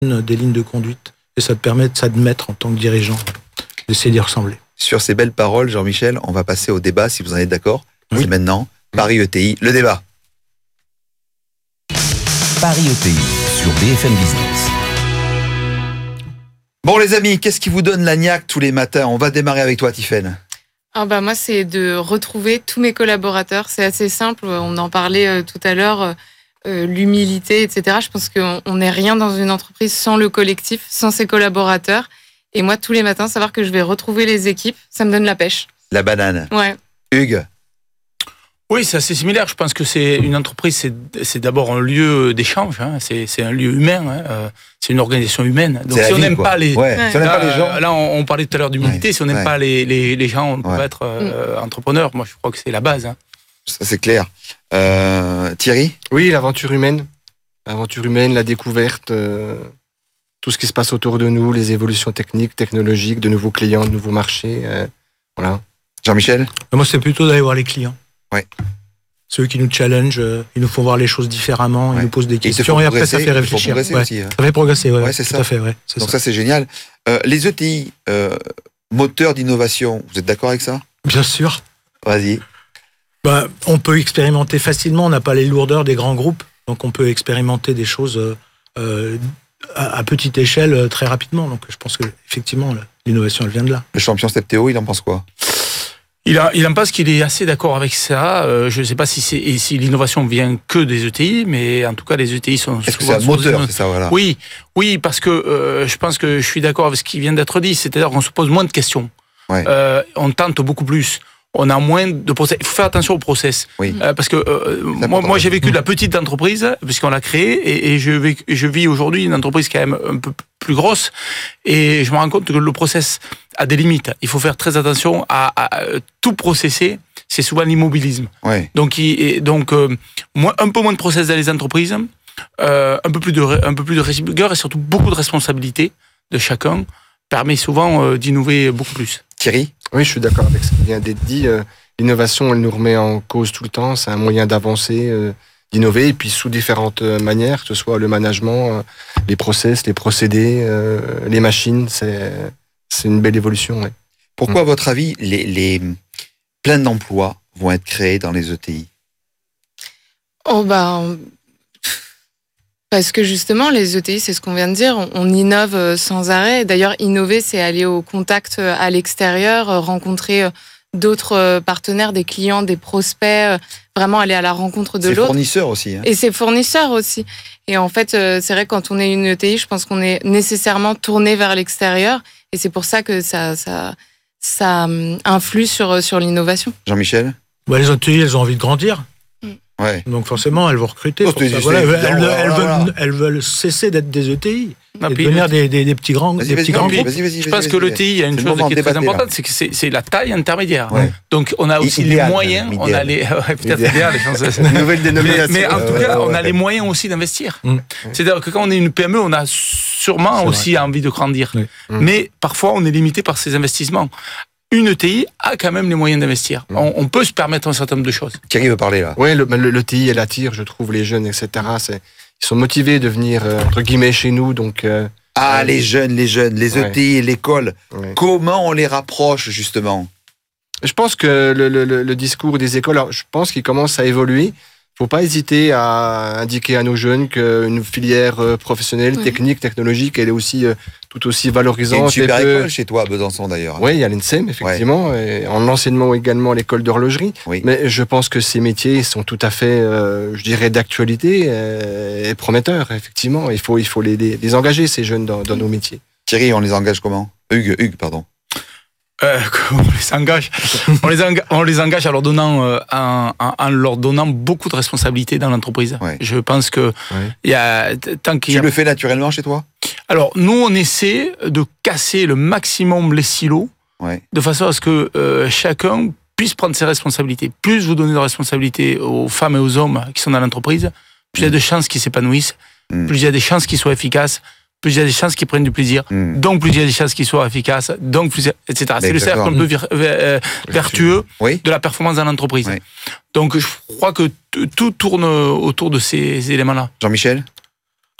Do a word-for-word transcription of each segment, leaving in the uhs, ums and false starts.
des lignes de conduite. Et ça te permet de s'admettre en tant que dirigeant, d'essayer d'y ressembler. Sur ces belles paroles, Jean-Michel, on va passer au débat, si vous en êtes d'accord. Oui. C'est maintenant Paris E T I, le débat. Paris E T I sur B F M Business. Bon les amis, qu'est-ce qui vous donne la niaque tous les matins? On va démarrer avec toi, Tiffaine. Ah bah moi, c'est de retrouver tous mes collaborateurs. C'est assez simple, on en parlait euh, tout à l'heure, euh, l'humilité, et cetera. Je pense qu'on n'est rien dans une entreprise sans le collectif, sans ses collaborateurs. Et moi, tous les matins, savoir que je vais retrouver les équipes, ça me donne la pêche. La banane. Ouais. Hugues? Oui, c'est assez similaire. Je pense que c'est une entreprise, c'est, c'est d'abord un lieu d'échange. Hein. C'est, c'est un lieu humain. Hein. Euh, c'est une organisation humaine. Donc, si on n'aime pas les, ouais. ouais. si on n'aime pas les gens, là, on, on parlait tout à l'heure d'humilité. Ouais. Si on n'aime ouais. pas les, les, les gens, on ne peut ouais. pas être euh, mm. entrepreneur. Moi, je crois que c'est la base. Hein. Ça, c'est clair. Euh, Thierry? Oui, l'aventure humaine, l'aventure humaine, la découverte, euh, tout ce qui se passe autour de nous, les évolutions techniques, technologiques, de nouveaux clients, de nouveaux marchés. Euh, voilà. Jean-Michel? Moi, c'est plutôt d'aller voir les clients. Ouais. Ceux qui nous challenge, euh, ils nous font voir les choses différemment, ouais. ils nous posent des questions et, et après ça fait réfléchir. Ouais. Aussi, hein. Ça fait progresser, ouais, ouais c'est tout ça. à fait, ouais, c'est Donc ça. ça c'est génial. Euh, les E T I, euh, moteurs d'innovation, vous êtes d'accord avec ça? Bien sûr. Vas-y. Bah, on peut expérimenter facilement, on n'a pas les lourdeurs des grands groupes, donc on peut expérimenter des choses euh, à, à petite échelle euh, très rapidement. Donc je pense que effectivement l'innovation elle vient de là. Le champion Steptéo, il en pense quoi? Il, a, il en pense qu'il est assez d'accord avec ça. Euh, je ne sais pas si, c'est, si l'innovation vient que des E T I, mais en tout cas, les E T I sont Est-ce souvent... Est-ce que c'est un moteur, c'est ça, voilà. Oui, oui, parce que euh, je pense que je suis d'accord avec ce qui vient d'être dit. C'est-à-dire qu'on se pose moins de questions. Ouais. Euh, on tente beaucoup plus. On a moins de process. Il faut faire attention au process. Oui. Euh, parce que euh, moi, moi, j'ai vécu de la petite entreprise, puisqu'on l'a créée, et, et je, vis, je vis aujourd'hui une entreprise quand même un peu plus grosse, et je me rends compte que le process a des limites. Il faut faire très attention à, à, à tout processer. C'est souvent l'immobilisme. Oui. Donc, il, donc euh, moins, un peu moins de process dans les entreprises, euh, un peu plus de, un peu plus de rigueur et surtout beaucoup de responsabilité de chacun permet souvent euh, d'innover beaucoup plus. Thierry? Oui, je suis d'accord avec ce qui vient d'être dit. Euh, l'innovation, elle nous remet en cause tout le temps. C'est un moyen d'avancer, euh, d'innover, et puis sous différentes manières, que ce soit le management, euh, les process, les procédés, euh, les machines. C'est, c'est une belle évolution. Ouais. Pourquoi, mmh. à votre avis, les, les plein d'emplois vont être créés dans les E T I? Oh ben... Parce que justement, les E T I, c'est ce qu'on vient de dire, on innove sans arrêt. D'ailleurs, innover, c'est aller au contact à l'extérieur, rencontrer d'autres partenaires, des clients, des prospects, vraiment aller à la rencontre de c'est l'autre. C'est fournisseurs aussi. Hein. Et c'est fournisseurs aussi. Et en fait, c'est vrai, quand on est une E T I, je pense qu'on est nécessairement tourné vers l'extérieur. Et c'est pour ça que ça, ça, ça influe sur, sur l'innovation. Jean-Michel? Bah, les E T I, elles ont envie de grandir. Ouais. Donc forcément, elles vont recruter. Oh, pour ça. Voilà, elles, elles, voilà, elles, voilà. Veulent, elles veulent cesser d'être des E T I non, et devenir des, des, des petits grands, vas-y, des vas-y, petits grands vas-y, groupes. Vas-y, vas-y, Je pense que l'E T I a une chose qui est très importante, là. c'est que c'est, c'est la taille intermédiaire. Ouais. Donc on a aussi idéal, les moyens, idéal. on a les ouais, peut-être idéal, idéal nouvelle dénomination. Mais, mais en tout cas, euh, on a ouais. les moyens aussi d'investir. Mm. C'est-à-dire que quand on est une P M E, on a sûrement c'est aussi vrai. envie de grandir. Oui. Mais parfois, on est limité par ces investissements. Une E T I a quand même les moyens d'investir. Mmh. On, on peut se permettre un certain nombre de choses. Thierry veut parler là. Oui, le, le, l'E T I, elle attire, je trouve, les jeunes, et cetera. C'est, ils sont motivés de venir, euh, entre guillemets, chez nous. Donc, euh, ah, euh, les jeunes, les jeunes, les ouais. E T I et l'école. Ouais. Comment on les rapproche, justement? Je pense que le, le, le discours des écoles, alors, je pense qu'il commence à évoluer. Il ne faut pas hésiter à indiquer à nos jeunes qu'une filière professionnelle, oui. technique, technologique, elle est aussi tout aussi valorisante. Il y a une super peut... école chez toi à Besançon d'ailleurs. Oui, il y a l'E N S E M effectivement, ouais. et en enseignement également l'école d'horlogerie. Oui. Mais je pense que ces métiers sont tout à fait, euh, je dirais, d'actualité euh, et prometteurs, effectivement. Il faut, il faut les, les, les engager, ces jeunes, dans, dans nos métiers. Thierry, on les engage comment? Hugues, Hugues, pardon. Euh, on les engage, on les engage, on les engage en leur donnant, euh, en, en, en leur donnant beaucoup de responsabilités dans l'entreprise. Ouais. Je pense que il ouais. y a tant qu'il tu y a... le fais naturellement chez toi? Alors nous, on essaie de casser le maximum les silos, ouais. de façon à ce que euh, chacun puisse prendre ses responsabilités. Plus vous donnez de responsabilités aux femmes et aux hommes qui sont dans l'entreprise, plus il mmh. y a de chances qu'ils s'épanouissent, mmh. plus il y a des chances qu'ils soient efficaces. Plus il y a des chances qu'ils prennent du plaisir, mmh. donc plus il y a des chances qu'ils soient efficaces, donc plus, et cetera. Mais c'est le cercle un peu vir, euh, vertueux oui. de la performance dans l'entreprise. Oui. Donc je crois que t- tout tourne autour de ces éléments-là. Jean-Michel?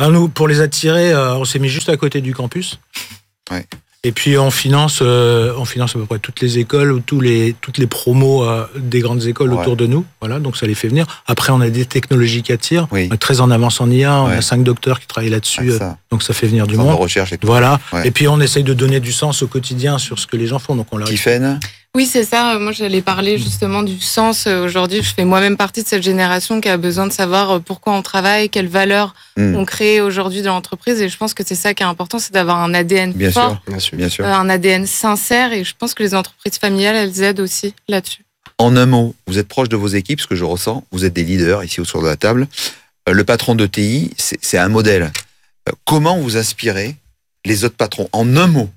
Alors nous, pour les attirer, euh, on s'est mis juste à côté du campus. Ouais. Et puis on finance, euh, on finance à peu près toutes les écoles ou tous les, toutes les promos euh, des grandes écoles ouais. autour de nous. Voilà, donc ça les fait venir. Après, on a des technologies qui attirent. Oui. On est très en avance en I A. On ouais. a cinq docteurs qui travaillent là-dessus. Ah, ça. Donc ça fait venir du Sans monde. De recherche et tout. Voilà. Ouais. Et puis on essaye de donner du sens au quotidien sur ce que les gens font. Donc on l'a. Tiffaine. Oui, c'est ça. Moi, j'allais parler justement du sens. Aujourd'hui, je fais moi-même partie de cette génération qui a besoin de savoir pourquoi on travaille, quelles valeurs mmh. on crée aujourd'hui dans l'entreprise. Et je pense que c'est ça qui est important, c'est d'avoir un A D N bien fort, sûr, bien sûr, bien sûr. un A D N sincère. Et je pense que les entreprises familiales, elles aident aussi là-dessus. En un mot, vous êtes proche de vos équipes, ce que je ressens. Vous êtes des leaders ici autour de la table. Le patron de T I, c'est, c'est un modèle. Comment vous inspirez les autres patrons? En un mot.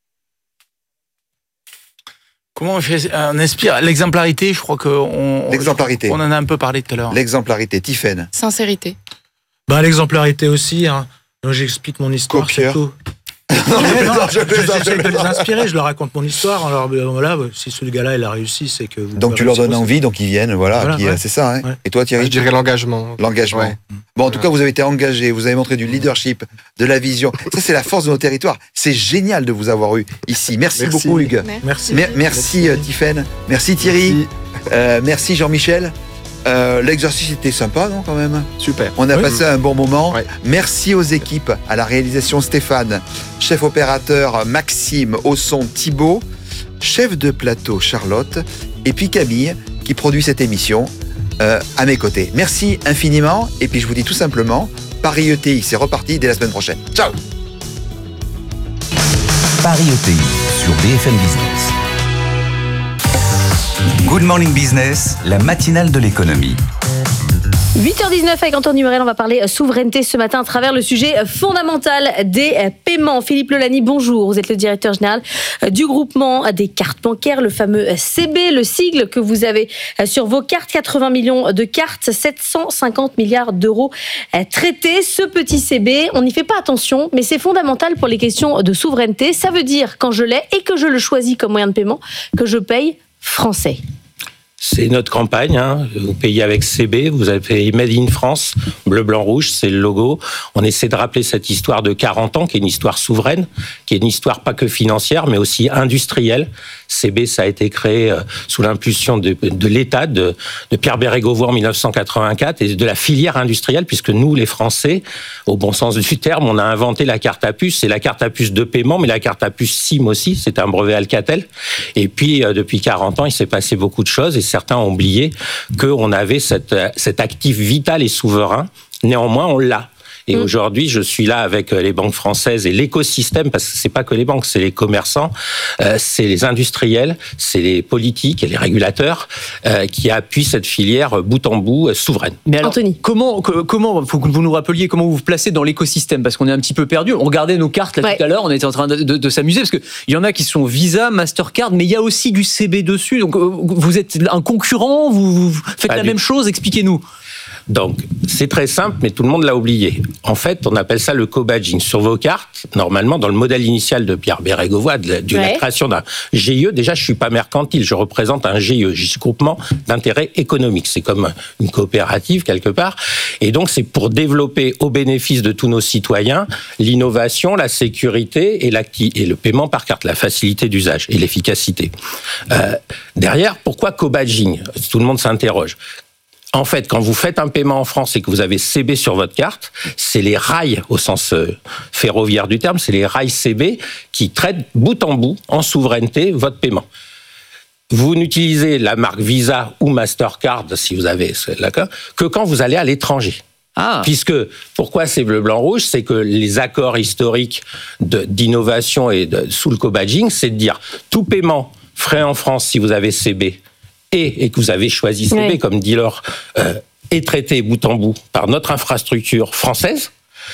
Comment on inspire l'exemplarité? Je crois qu'on l'exemplarité. On en a un peu parlé tout à l'heure. L'exemplarité, Tiffaine. Sincérité. Ben, l'exemplarité aussi. Hein. Donc, j'explique mon histoire. Copieur. C'est tout. Non, mais non, je, je, j'essaie de les inspirer, je leur raconte mon histoire. Alors voilà, si ce gars-là il a réussi, c'est que. Vous donc tu leur donnes aussi. Envie, donc ils viennent, voilà. voilà qui, ouais. C'est ça. Hein. Ouais. Et toi, Thierry? Je dirais l'engagement. L'engagement. Ouais. Bon, en tout ouais. cas, vous avez été engagé, vous avez montré du leadership, de la vision. Ça, c'est la force de nos territoires. C'est génial de vous avoir eu ici. Merci, merci. beaucoup, Hugues. Merci. Merci, merci euh, Tiffaine. Merci Thierry. Merci, euh, merci Jean-Michel. Euh, l'exercice était sympa, non, quand même? Super. On a oui. passé un bon moment. Oui. Merci aux équipes, à la réalisation Stéphane, chef opérateur Maxime, au son Thibaut, chef de plateau Charlotte, et puis Camille, qui produit cette émission euh, à mes côtés. Merci infiniment, et puis je vous dis tout simplement, Paris E T I, c'est reparti dès la semaine prochaine. Ciao. Paris E T I sur B F M Business. Good Morning Business, la matinale de l'économie. huit heures dix-neuf avec Antoine Humérel, on va parler souveraineté ce matin à travers le sujet fondamental des paiements. Philippe Lelani, bonjour. Vous êtes le directeur général du groupement des cartes bancaires, le fameux C B, le sigle que vous avez sur vos cartes. quatre-vingts millions de cartes, sept cent cinquante milliards d'euros traités. Ce petit C B, on n'y fait pas attention, mais c'est fondamental pour les questions de souveraineté. Ça veut dire, quand je l'ai et que je le choisis comme moyen de paiement, que je paye français. C'est notre campagne, hein. Vous payez avec C B, vous avez payé Made in France, bleu, blanc, rouge, c'est le logo. On essaie de rappeler cette histoire de quarante ans, qui est une histoire souveraine, qui est une histoire pas que financière, mais aussi industrielle. C B, ça a été créé sous l'impulsion de, de l'État, de, de Pierre Bérégovoy en mille neuf cent quatre-vingt-quatre, et de la filière industrielle, puisque nous, les Français, au bon sens du terme, on a inventé la carte à puce. C'est la carte à puce de paiement, mais la carte à puce SIM aussi, c'est un brevet Alcatel. Et puis, depuis quarante ans, il s'est passé beaucoup de choses, et certains ont oublié qu'on avait cette, cet actif vital et souverain. Néanmoins, on l'a. Et mmh. aujourd'hui, je suis là avec les banques françaises et l'écosystème, parce que c'est pas que les banques, c'est les commerçants, euh, c'est les industriels, c'est les politiques et les régulateurs euh, qui appuient cette filière bout en bout euh, souveraine. Mais alors, Anthony, comment, comment, faut que vous nous rappeliez comment vous vous placez dans l'écosystème, parce qu'on est un petit peu perdu. On regardait nos cartes là ouais. tout à l'heure, on était en train de, de, de s'amuser, parce que il y en a qui sont Visa, Mastercard, mais il y a aussi du C B dessus. Donc, vous êtes un concurrent, vous, vous faites pas la du... même chose. Expliquez-nous. Donc, c'est très simple, mais tout le monde l'a oublié. En fait, on appelle ça le co-badging. Sur vos cartes, normalement, dans le modèle initial de Pierre Bérégovoy, de, de ouais. la création d'un G I E, déjà, je suis pas mercantile, je représente un G I E, groupement d'intérêt économique. C'est comme une coopérative, quelque part. Et donc, c'est pour développer au bénéfice de tous nos citoyens l'innovation, la sécurité et, l'acti- et le paiement par carte, la facilité d'usage et l'efficacité. Euh, derrière, pourquoi co-badging ? Tout le monde s'interroge. En fait, quand vous faites un paiement en France et que vous avez C B sur votre carte, c'est les rails, au sens ferroviaire du terme, c'est les rails C B qui traitent bout en bout, en souveraineté, votre paiement. Vous n'utilisez la marque Visa ou Mastercard, si vous avez l'accord, que quand vous allez à l'étranger. Ah. Puisque, pourquoi c'est bleu, blanc, rouge ? C'est que les accords historiques de, d'innovation et de, sous le co-badging, c'est de dire tout paiement frais en France si vous avez C B et que vous avez choisi C B oui. comme dealer, euh, est traité bout en bout par notre infrastructure française.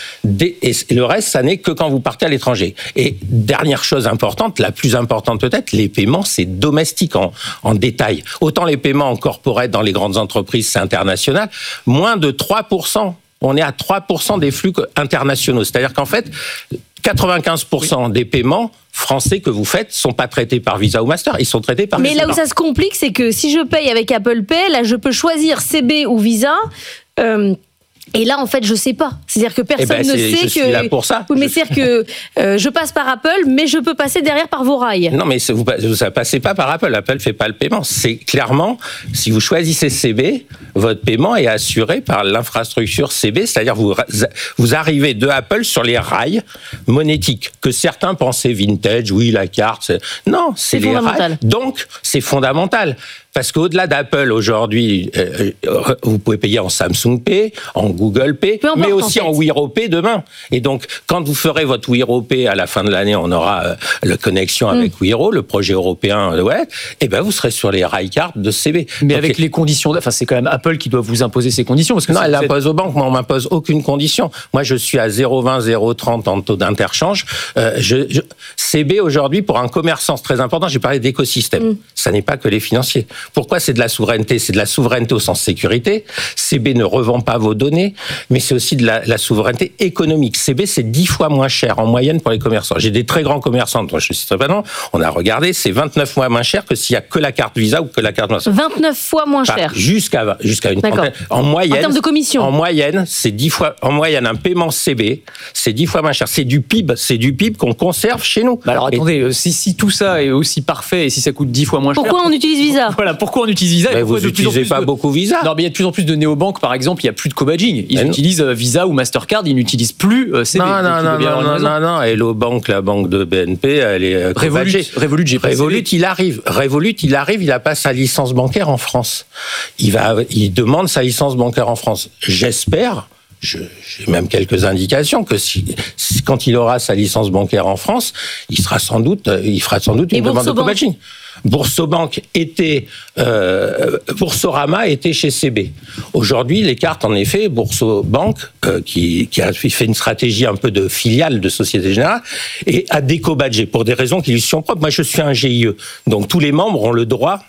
Et le reste, ça n'est que quand vous partez à l'étranger. Et dernière chose importante, la plus importante peut-être, les paiements, c'est domestique en, en détail. Autant les paiements en corporate dans les grandes entreprises, c'est international, moins de trois pour cent. On est à trois pour cent des flux internationaux. C'est-à-dire qu'en fait, quatre-vingt-quinze pour cent oui. des paiements français que vous faites sont pas traités par Visa ou Master, ils sont traités par... Mais là où ça se complique, c'est que si je paye avec Apple Pay, là je peux choisir C B ou Visa... Euh Et là, en fait, je sais pas. C'est-à-dire que personne eh ben, ne c'est, sait je que. suis là pour ça. Oui, mais c'est-à-dire que euh, je passe par Apple, mais je peux passer derrière par vos rails. Non, mais vous ne passez pas par Apple. Apple ne fait pas le paiement. C'est clairement, si vous choisissez C B, votre paiement est assuré par l'infrastructure C B, c'est-à-dire vous vous arrivez de Apple sur les rails monétiques que certains pensaient vintage. Oui, la carte. C'est... Non, c'est, c'est les rails. Donc, c'est fondamental. Parce qu'au-delà d'Apple, aujourd'hui, euh, vous pouvez payer en Samsung Pay, en Google Pay, mais aussi en, fait. en Wiro Pay demain. Et donc, quand vous ferez votre Wiro Pay à la fin de l'année, on aura euh, la connexion mm. avec Wiro, le projet européen, euh, ouais, et ben vous serez sur les rail cards de C B. Mais donc, avec les conditions, enfin c'est quand même Apple qui doit vous imposer ces conditions. Parce que non, elle fait... l'impose aux banques, moi on m'impose aucune condition. Moi je suis à zéro virgule vingt, zéro virgule trente en taux d'interchange. Euh, je, je... C B aujourd'hui, pour un commerçant, c'est très important, j'ai parlé d'écosystème. Mm. Ça n'est pas que les financiers. Pourquoi c'est de la souveraineté ? C'est de la souveraineté au sens sécurité. C B ne revend pas vos données, mais c'est aussi de la, la souveraineté économique. C B, c'est dix fois moins cher en moyenne pour les commerçants. J'ai des très grands commerçants, dont je ne citerai pas non. On a regardé, c'est vingt-neuf fois moins cher que s'il n'y a que la carte Visa ou que la carte Mastercard. vingt-neuf fois moins cher. Enfin, jusqu'à, jusqu'à une trentaine. En moyenne. En termes de commission. En moyenne, c'est dix fois, en moyenne, un paiement C B, c'est dix fois moins cher. C'est du P I B, c'est du P I B qu'on conserve chez nous. Bah alors attendez, et... si, si tout ça est aussi parfait et si ça coûte dix fois moins cher. Pourquoi on utilise Visa ? Voilà, pourquoi on utilise Visa ? Mais vous n'utilisez pas de... beaucoup Visa. Non, mais il y a de plus en plus de néobanques, par exemple, il n'y a plus de co-badging. Ils mais utilisent non. Visa ou Mastercard, ils n'utilisent plus C B. Non, non, non, non, non, non, non. Hello Bank, la banque de B N P, elle est Revolut. Revolut, j'ai pas Revolut, il arrive. Revolut, il arrive, il n'a pas sa licence bancaire en France. Il va, il demande sa licence bancaire en France. J'espère. Je, j'ai même quelques indications que si, si, quand il aura sa licence bancaire en France, il sera sans doute, il fera sans doute une demande de co-badging. Boursobank était, euh, Boursorama était chez C B. Aujourd'hui, les cartes, en effet, Boursobank, euh, qui, qui a fait une stratégie un peu de filiale de Société Générale, et a déco-badgé pour des raisons qui lui sont propres. Moi, je suis un G I E, donc tous les membres ont le droit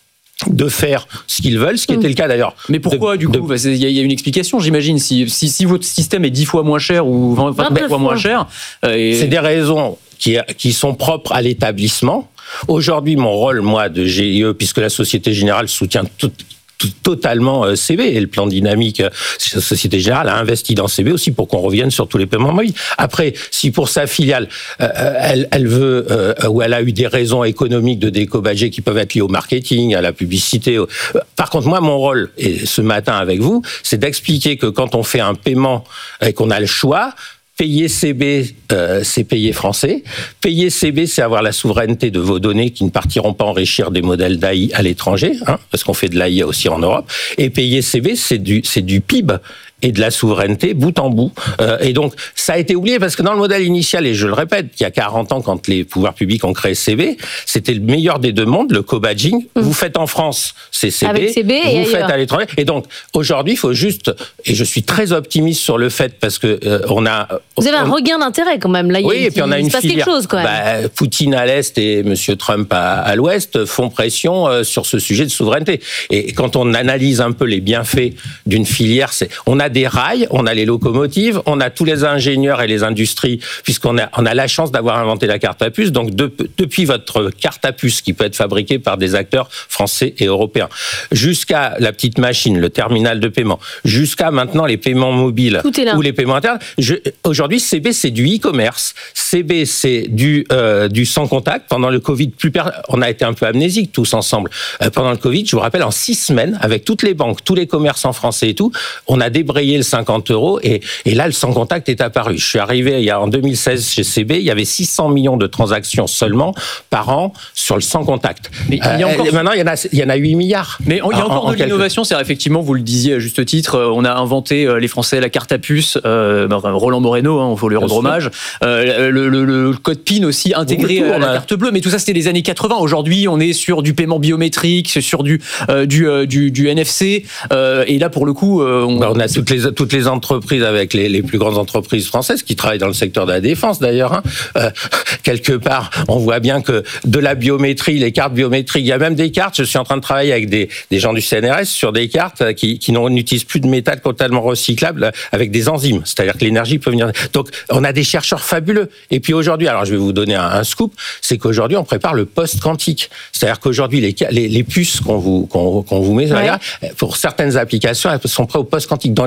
de faire ce qu'ils veulent, ce qui était le cas d'ailleurs. Mais pourquoi, de, du coup, il y, y a une explication, j'imagine. Si, si, si votre système est dix fois moins cher ou vingt, vingt fois moins cher... Euh, et... C'est des raisons qui, qui sont propres à l'établissement. Aujourd'hui, mon rôle, moi, de G I E, puisque la Société Générale soutient tout, tout, totalement C B, et le plan dynamique, la Société Générale a investi dans C B aussi pour qu'on revienne sur tous les paiements mobiles. Après, si pour sa filiale, euh, elle, elle veut, euh, ou elle a eu des raisons économiques de déco-badger qui peuvent être liées au marketing, à la publicité. Au... Par contre, moi, mon rôle, et ce matin avec vous, c'est d'expliquer que quand on fait un paiement et qu'on a le choix, payer C B, euh, c'est payer français. Payer C B, c'est avoir la souveraineté de vos données qui ne partiront pas enrichir des modèles d'A I à l'étranger, hein, parce qu'on fait de l'A I aussi en Europe. Et payer C B, c'est du, c'est du P I B et de la souveraineté bout en bout. Euh, et donc, ça a été oublié parce que dans le modèle initial, et je le répète, il y a quarante ans, quand les pouvoirs publics ont créé C B, c'était le meilleur des deux mondes, le co-badging. Mmh. Vous faites en France, c'est C B, avec C B vous et faites ailleurs. À l'étranger. Et donc, aujourd'hui, il faut juste, et je suis très optimiste sur le fait parce que euh, on a... Vous avez on, un regain d'intérêt quand même, là. Oui, il, et puis on a il une se passe filière. quelque chose quand même. Bah, Poutine à l'Est et M. Trump à, à l'Ouest font pression euh, sur ce sujet de souveraineté. Et quand on analyse un peu les bienfaits d'une filière, c'est, on a des rails, on a les locomotives, on a tous les ingénieurs et les industries, puisqu'on a, on a la chance d'avoir inventé la carte à puce. Donc, de, depuis votre carte à puce, qui peut être fabriquée par des acteurs français et européens, jusqu'à la petite machine, le terminal de paiement, jusqu'à maintenant les paiements mobiles ou les paiements internes, je, aujourd'hui, C B, c'est du e-commerce. C B, c'est du, euh, du sans contact. Pendant le Covid, plus per... on a été un peu amnésiques tous ensemble. Euh, pendant le Covid, je vous rappelle, en six semaines, avec toutes les banques, tous les commerçants français et tout, on a débrayé le cinquante euros et, et là, le sans contact est apparu. Je suis arrivé il y a, en deux mille seize chez C B, il y avait six cents millions de transactions seulement par an sur le sans contact. Mais il y a encore... euh, maintenant, il y en a, il y en a huit milliards. Mais il y a encore en, de en l'innovation, quelques... c'est effectivement, vous le disiez à juste titre, on a inventé, les Français, la carte à puce, euh, Roland Moreno, hein, il faut lui rendre hommage, euh, le, le, le code P I N aussi intégré à la a... carte bleue, mais tout ça c'était les années quatre-vingts. Aujourd'hui, on est sur du paiement biométrique, sur du, euh, du, euh, du, du N F C, euh, et là pour le coup... Euh, on... Ben, on a toutes les, toutes les entreprises avec les, les plus grandes entreprises françaises qui travaillent dans le secteur de la défense d'ailleurs. Hein. Euh, quelque part, on voit bien que de la biométrie, les cartes biométriques, il y a même des cartes, je suis en train de travailler avec des, des gens du C N R S sur des cartes qui, qui n'utilisent plus de métal totalement recyclable avec des enzymes, c'est-à-dire que l'énergie peut venir... Donc, on a des chercheurs fabuleux. Et puis aujourd'hui, alors je vais vous donner un, un scoop, c'est qu'aujourd'hui, on prépare le post-quantique. C'est-à-dire qu'aujourd'hui, les, les, les puces qu'on vous, qu'on, qu'on vous met, ouais. là, pour certaines applications, elles sont prêtes au post-quantique. Dans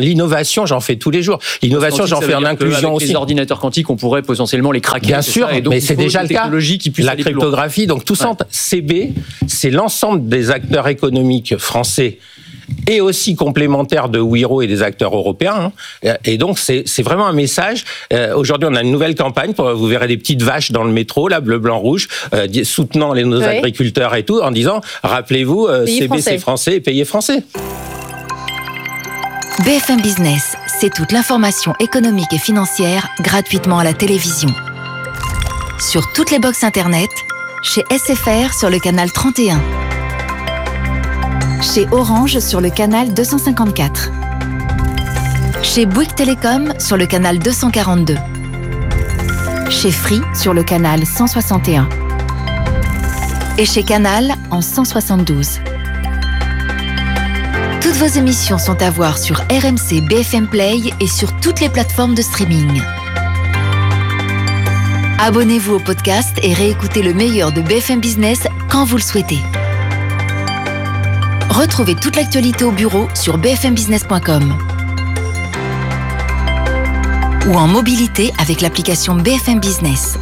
l'innovation, j'en fais tous les jours. L'innovation, j'en fais en inclusion aussi. Les ordinateurs quantiques, on pourrait potentiellement les craquer. Bien sûr, ça, donc, mais c'est déjà le cas. Qui la cryptographie, donc tout ça, ouais. C B, c'est l'ensemble des acteurs économiques français et aussi complémentaires de Wiro et des acteurs européens. Et donc, c'est, c'est vraiment un message. Euh, aujourd'hui, on a une nouvelle campagne. Pour, vous verrez des petites vaches dans le métro, là, bleu, blanc, rouge, euh, soutenant les, nos oui. agriculteurs et tout, en disant, rappelez-vous, euh, C B, français. C'est français et payez français. B F M Business, c'est toute l'information économique et financière gratuitement à la télévision. Sur toutes les box Internet, chez S F R sur le canal trente et un. Chez Orange sur le canal deux cent cinquante-quatre. Chez Bouygues Télécom sur le canal deux cent quarante-deux. Chez Free sur le canal cent soixante et un. Et chez Canal en cent soixante-douze. Toutes vos émissions sont à voir sur R M C B F M Play et sur toutes les plateformes de streaming. Abonnez-vous au podcast et réécoutez le meilleur de B F M Business quand vous le souhaitez. Retrouvez toute l'actualité au bureau sur b f m business point com ou en mobilité avec l'application B F M Business.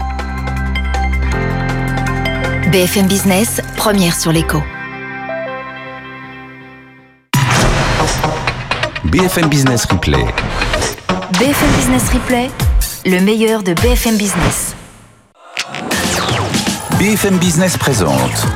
B F M Business, première sur l'écho. B F M Business Replay. B F M Business Replay, le meilleur de B F M Business. B F M Business présente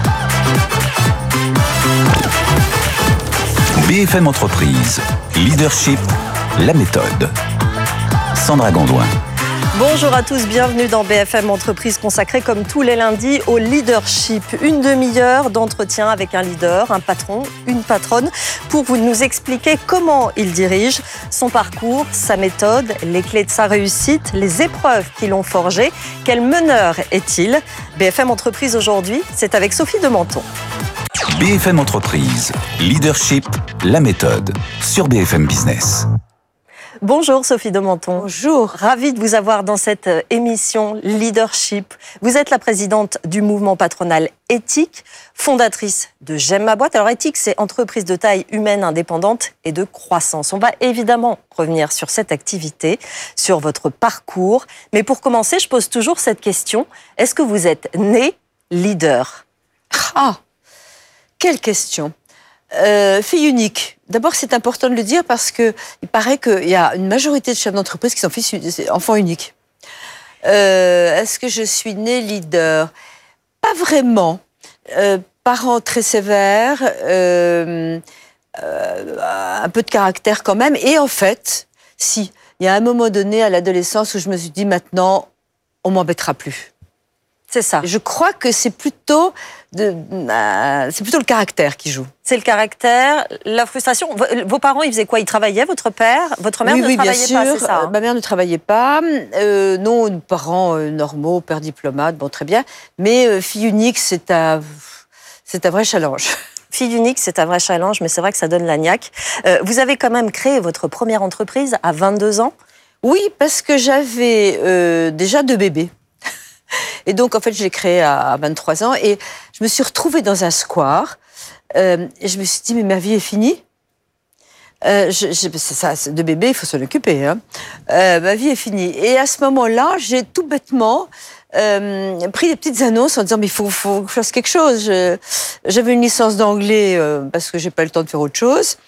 B F M Entreprise, Leadership, la méthode. Sandra Gondouin. Bonjour à tous, bienvenue dans B F M Entreprise consacrée comme tous les lundis au leadership. Une demi-heure d'entretien avec un leader, un patron, une patronne, pour vous nous expliquer comment il dirige, son parcours, sa méthode, les clés de sa réussite, les épreuves qui l'ont forgé. Quel meneur est-il ? B F M Entreprise aujourd'hui, c'est avec Sophie de Menton. B F M Entreprise, Leadership, la méthode, sur B F M Business. Bonjour Sophie de Menton. Bonjour. Ravie de vous avoir dans cette émission Leadership. Vous êtes la présidente du mouvement patronal Éthique, fondatrice de J'aime ma boîte. Alors Éthique, c'est entreprise de taille humaine indépendante et de croissance. On va évidemment revenir sur cette activité, sur votre parcours. Mais pour commencer, je pose toujours cette question. Est-ce que vous êtes né leader ? Ah, quelle question. Euh, fille unique. D'abord, c'est important de le dire parce que il paraît qu'il y a une majorité de chefs d'entreprise qui sont fils, enfants uniques. Euh, est-ce que je suis née leader ? Pas vraiment. Euh, parents très sévères, euh, euh, un peu de caractère quand même. Et en fait, si, il y a un moment donné à l'adolescence où je me suis dit maintenant, on m'embêtera plus. C'est ça. Je crois que c'est plutôt, de, euh, c'est plutôt le caractère qui joue. C'est le caractère, la frustration. Vos parents, ils faisaient quoi ? Ils travaillaient, votre père ? Votre mère oui, ne oui, travaillait bien pas, sûr. c'est ça hein ? Ma mère ne travaillait pas. Euh, non, nos parents euh, normaux, père diplomate, bon, très bien. Mais euh, fille unique, c'est un, c'est un vrai challenge. Fille unique, c'est un vrai challenge, mais c'est vrai que ça donne la niaque. Euh, vous avez quand même créé votre première entreprise à vingt-deux ans ? Oui, parce que j'avais euh, déjà deux bébés. Et donc, en fait, je l'ai créé à vingt-trois ans et je me suis retrouvée dans un square euh, et je me suis dit, mais ma vie est finie. Euh, je, je, c'est ça, c'est de bébé, il faut s'en occuper. Hein. Euh, ma vie est finie. Et à ce moment-là, j'ai tout bêtement euh, pris des petites annonces en disant, mais il faut, faut que je fasse quelque chose. Je, j'avais une licence d'anglais euh, parce que j'ai pas eu le temps de faire autre chose.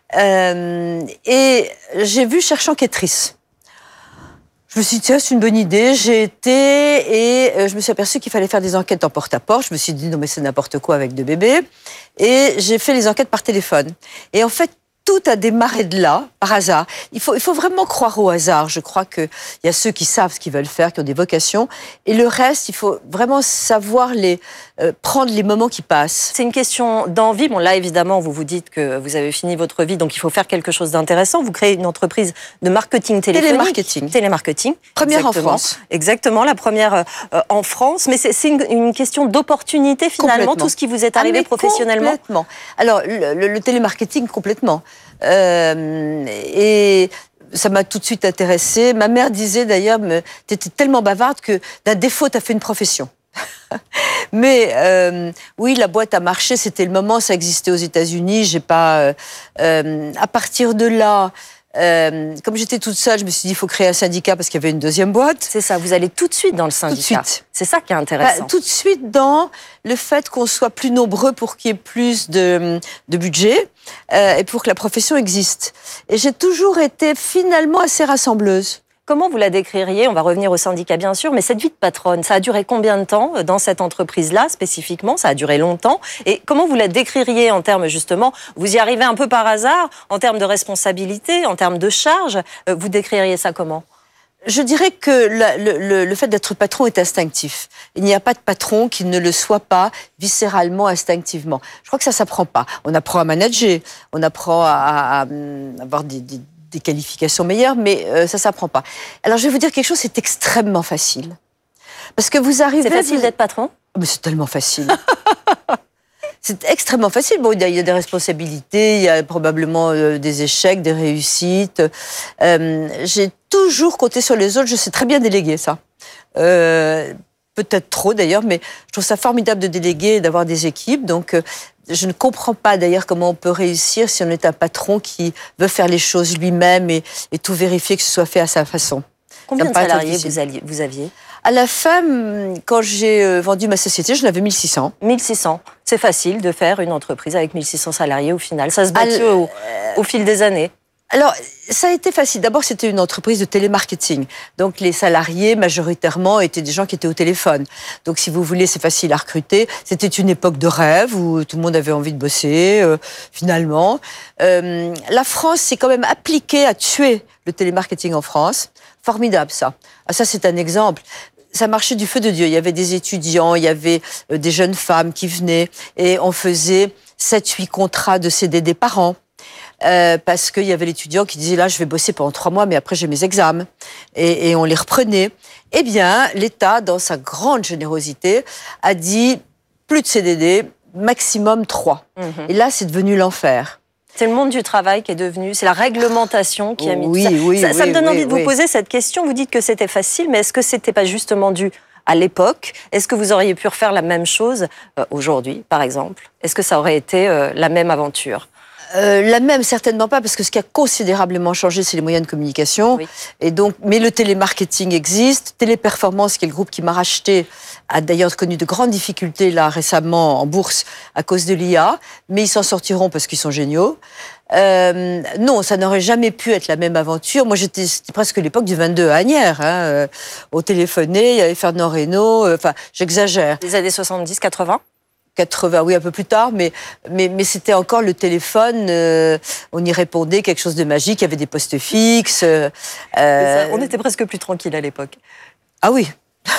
Euh, et j'ai vu Cherche enquêtrice. Je me suis dit, tiens, c'est une bonne idée. J'ai été et je me suis aperçue qu'il fallait faire des enquêtes en porte-à-porte. Je me suis dit, non, mais c'est n'importe quoi avec deux bébés. Et j'ai fait les enquêtes par téléphone. Et en fait, tout a démarré de là, par hasard. Il faut, il faut vraiment croire au hasard. Je crois qu'il y a ceux qui savent ce qu'ils veulent faire, qui ont des vocations. Et le reste, il faut vraiment savoir les, euh, prendre les moments qui passent. C'est une question d'envie. Bon, là, évidemment, vous vous dites que vous avez fini votre vie, donc il faut faire quelque chose d'intéressant. Vous créez une entreprise de marketing téléphonique. Télémarketing. Télémarketing. Première Exactement. en France. Exactement, la première euh, en France. Mais c'est, c'est une, une question d'opportunité, finalement, tout ce qui vous est arrivé ah, professionnellement. Complètement. Alors, le, le, le télémarketing, complètement. Euh, et ça m'a tout de suite intéressée. Ma mère disait d'ailleurs, tu étais tellement bavarde que d'un défaut, tu as fait une profession. Mais euh, oui, la boîte a marché, c'était le moment, ça existait aux États-Unis. J'ai pas, euh, euh, à partir de là, Euh, comme j'étais toute seule, je me suis dit, il faut créer un syndicat parce qu'il y avait une deuxième boîte. C'est ça, vous allez tout de suite dans le syndicat. Tout de suite. C'est ça qui est intéressant. Bah, tout de suite dans le fait qu'on soit plus nombreux pour qu'il y ait plus de, de budget euh, et pour que la profession existe. Et j'ai toujours été finalement assez rassembleuse. Comment vous la décririez? On va revenir au syndicat bien sûr, mais cette vie de patronne, ça a duré combien de temps dans cette entreprise-là spécifiquement? Ça a duré longtemps. Et comment vous la décririez en termes justement, vous y arrivez un peu par hasard, en termes de responsabilité, en termes de charge, vous décririez ça comment? Je dirais que le, le, le fait d'être patron est instinctif. Il n'y a pas de patron qui ne le soit pas viscéralement, instinctivement. Je crois que ça s'apprend pas. On apprend à manager, on apprend à, à, à avoir des, des des qualifications meilleures, mais euh, ça s'apprend pas. Alors, je vais vous dire quelque chose, c'est extrêmement facile. Parce que vous arrivez... C'est facile vous... d'être patron? Mais c'est tellement facile. C'est extrêmement facile. Bon, il y a, il y a des responsabilités, il y a probablement euh, des échecs, des réussites. Euh, j'ai toujours compté sur les autres, je sais très bien déléguer ça. Euh, peut-être trop d'ailleurs, mais je trouve ça formidable de déléguer et d'avoir des équipes, donc... Euh, je ne comprends pas d'ailleurs comment on peut réussir si on est un patron qui veut faire les choses lui-même et, et tout vérifier que ce soit fait à sa façon. Combien de salariés vous, alliez, vous aviez? À la fin, quand j'ai vendu ma société, j'en avais mille six cents. mille six cents. C'est facile de faire une entreprise avec mille six cents salariés au final. Ça se bâtit au, euh... au fil des années. Alors, ça a été facile. D'abord, c'était une entreprise de télémarketing. Donc, les salariés, majoritairement, étaient des gens qui étaient au téléphone. Donc, si vous voulez, c'est facile à recruter. C'était une époque de rêve où tout le monde avait envie de bosser, euh, finalement. Euh, la France s'est quand même appliquée à tuer le télémarketing en France. Formidable, ça. Ah, ça, c'est un exemple. Ça marchait du feu de Dieu. Il y avait des étudiants, il y avait euh, des jeunes femmes qui venaient et on faisait sept huit contrats de C D D par an. Euh, parce qu'il y avait l'étudiant qui disait là je vais bosser pendant trois mois mais après j'ai mes examens et, et on les reprenait. Eh bien l'État dans sa grande générosité a dit plus de C D D, maximum trois. Mmh. Et là c'est devenu l'enfer. C'est le monde du travail qui est devenu, c'est la réglementation qui a mis oui, tout ça. Oui, ça, oui, ça me donne oui, envie de oui. vous poser cette question. Vous dites que c'était facile, mais est-ce que c'était pas justement dû à l'époque? Est-ce que vous auriez pu refaire la même chose euh, aujourd'hui, par exemple? Est-ce que ça aurait été euh, la même aventure? Euh, la même, certainement pas, parce que ce qui a considérablement changé, c'est les moyens de communication. Oui. Et donc, mais le télémarketing existe. Téléperformance, qui est le groupe qui m'a racheté, a d'ailleurs connu de grandes difficultés là récemment en bourse à cause de l'I A, mais ils s'en sortiront parce qu'ils sont géniaux. Euh, non, ça n'aurait jamais pu être la même aventure. Moi, j'étais c'était presque l'époque du vingt-deux à Asnières. Hein, euh, au téléphoné, il y avait Fernand Reynaud. Enfin, euh, j'exagère. Les années soixante-dix quatre-vingts quatre-vingts, oui, un peu plus tard, mais, mais, mais c'était encore le téléphone, euh, on y répondait, quelque chose de magique, il y avait des postes fixes. Euh, ça, on était presque plus tranquille à l'époque. Ah oui,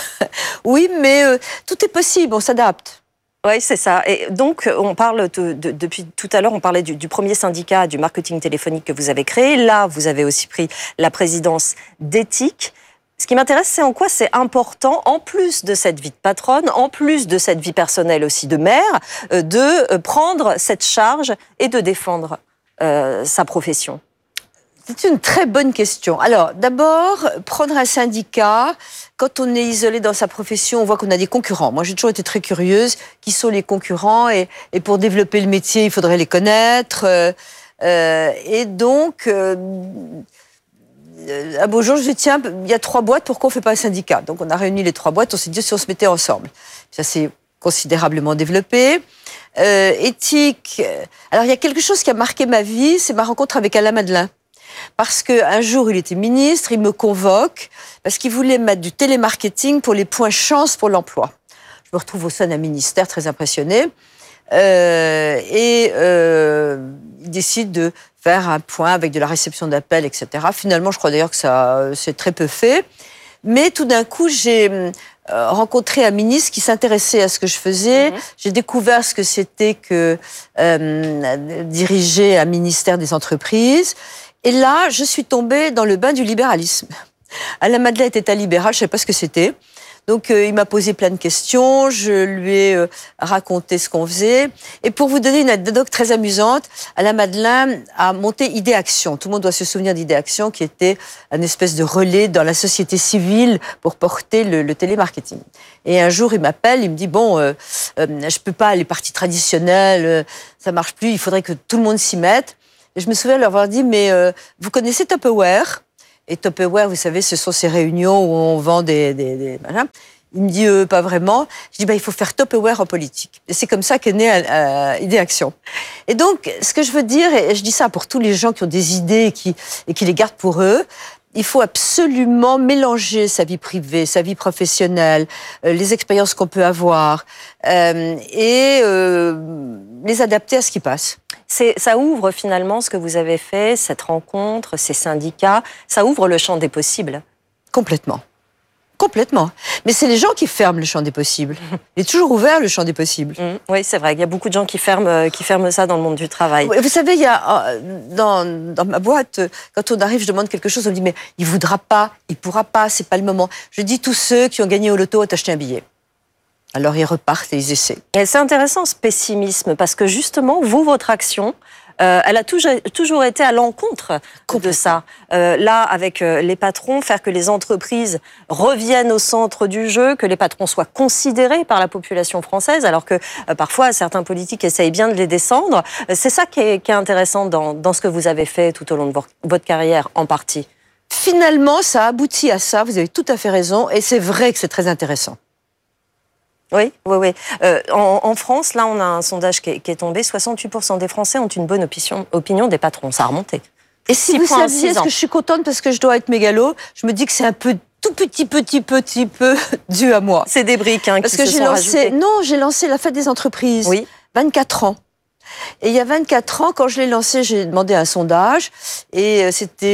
oui, mais euh, tout est possible, on s'adapte. Oui, c'est ça. Et donc, on parle de, de, depuis tout à l'heure, on parlait du, du premier syndicat du marketing téléphonique que vous avez créé. Là, vous avez aussi pris la présidence d'Ethic. Ce qui m'intéresse, c'est en quoi c'est important, en plus de cette vie de patronne, en plus de cette vie personnelle aussi de mère, de prendre cette charge et de défendre euh, sa profession. C'est une très bonne question. Alors, d'abord, prendre un syndicat, quand on est isolé dans sa profession, on voit qu'on a des concurrents. Moi, j'ai toujours été très curieuse. Qui sont les concurrents? Et, et pour développer le métier, il faudrait les connaître. Euh, euh, et donc... Euh, un beau jour, je dis, tiens, il y a trois boîtes, pourquoi on ne fait pas un syndicat? Donc, on a réuni les trois boîtes, on s'est dit si on se mettait ensemble. Ça s'est considérablement développé. Euh, Ethic, alors il y a quelque chose qui a marqué ma vie, c'est ma rencontre avec Alain Madelin. Parce qu'un jour, il était ministre, il me convoque, parce qu'il voulait mettre du télémarketing pour les points chance pour l'emploi. Je me retrouve au sein d'un ministère très impressionné. Euh, et euh, il décide de faire un point avec de la réception d'appels, et cetera. Finalement, je crois d'ailleurs que ça c'est très peu fait. Mais tout d'un coup, j'ai euh, rencontré un ministre qui s'intéressait à ce que je faisais. Mmh. J'ai découvert ce que c'était que euh, diriger un ministère des entreprises. Et là, je suis tombée dans le bain du libéralisme. Alain Madelin était un libéral, je ne savais pas ce que c'était. Donc, euh, il m'a posé plein de questions, je lui ai euh, raconté ce qu'on faisait. Et pour vous donner une anecdote très amusante, Alain Madelin a monté Idéaction. Tout le monde doit se souvenir d'Idéaction, qui était une espèce de relais dans la société civile pour porter le, le télémarketing. Et un jour, il m'appelle, il me dit, bon, euh, euh, je peux pas, les partis traditionnels, euh, ça marche plus, il faudrait que tout le monde s'y mette. Et je me souviens leur avoir dit, mais euh, vous connaissez Tupperware? Et Tupperware, vous savez, ce sont ces réunions où on vend des... des, des voilà. Il me dit, euh, pas vraiment. Je dis, bah, il faut faire Tupperware en politique. Et c'est comme ça qu'est née euh, Idée Action. Et donc, ce que je veux dire, et je dis ça pour tous les gens qui ont des idées et qui, et qui les gardent pour eux, il faut absolument mélanger sa vie privée, sa vie professionnelle, euh, les expériences qu'on peut avoir, euh, et euh, les adapter à ce qui passe. C'est, ça ouvre finalement ce que vous avez fait, cette rencontre, ces syndicats, ça ouvre le champ des possibles. Complètement. Complètement. Mais c'est les gens qui ferment le champ des possibles. Il est toujours ouvert, le champ des possibles. Mmh, oui, c'est vrai. Il y a beaucoup de gens qui ferment, qui ferment ça dans le monde du travail. Vous savez, il y a, dans, dans ma boîte, quand on arrive, je demande quelque chose, on me dit, mais il ne voudra pas, il ne pourra pas, c'est pas le moment. Je dis, tous ceux qui ont gagné au loto ont acheté un billet. Alors ils repartent et ils essaient. Et c'est intéressant ce pessimisme, parce que justement, vous, votre action, Euh, elle a toujours, toujours été à l'encontre de ça. Euh, là, avec euh, les patrons, faire que les entreprises reviennent au centre du jeu, que les patrons soient considérés par la population française, alors que euh, parfois certains politiques essayent bien de les descendre. Euh, c'est ça qui est, qui est intéressant dans, dans ce que vous avez fait tout au long de vo- votre carrière, en partie. Finalement, ça aboutit à ça, vous avez tout à fait raison, et c'est vrai que c'est très intéressant. Oui, oui, oui. Euh, en, en France, là, on a un sondage qui est, qui est tombé. soixante-huit pour cent des Français ont une bonne opinion, opinion des patrons. Ça a remonté. Et si vous saviez, est-ce que je suis contente parce que je dois être mégalo, je me dis que c'est un peu, tout petit, petit, petit peu dû à moi. C'est des briques hein, parce qui que se j'ai sont lancé, rajoutées. non, j'ai lancé la fête des entreprises. Oui. vingt-quatre ans. Et il y a vingt-quatre ans, quand je l'ai lancé, j'ai demandé un sondage. Et c'était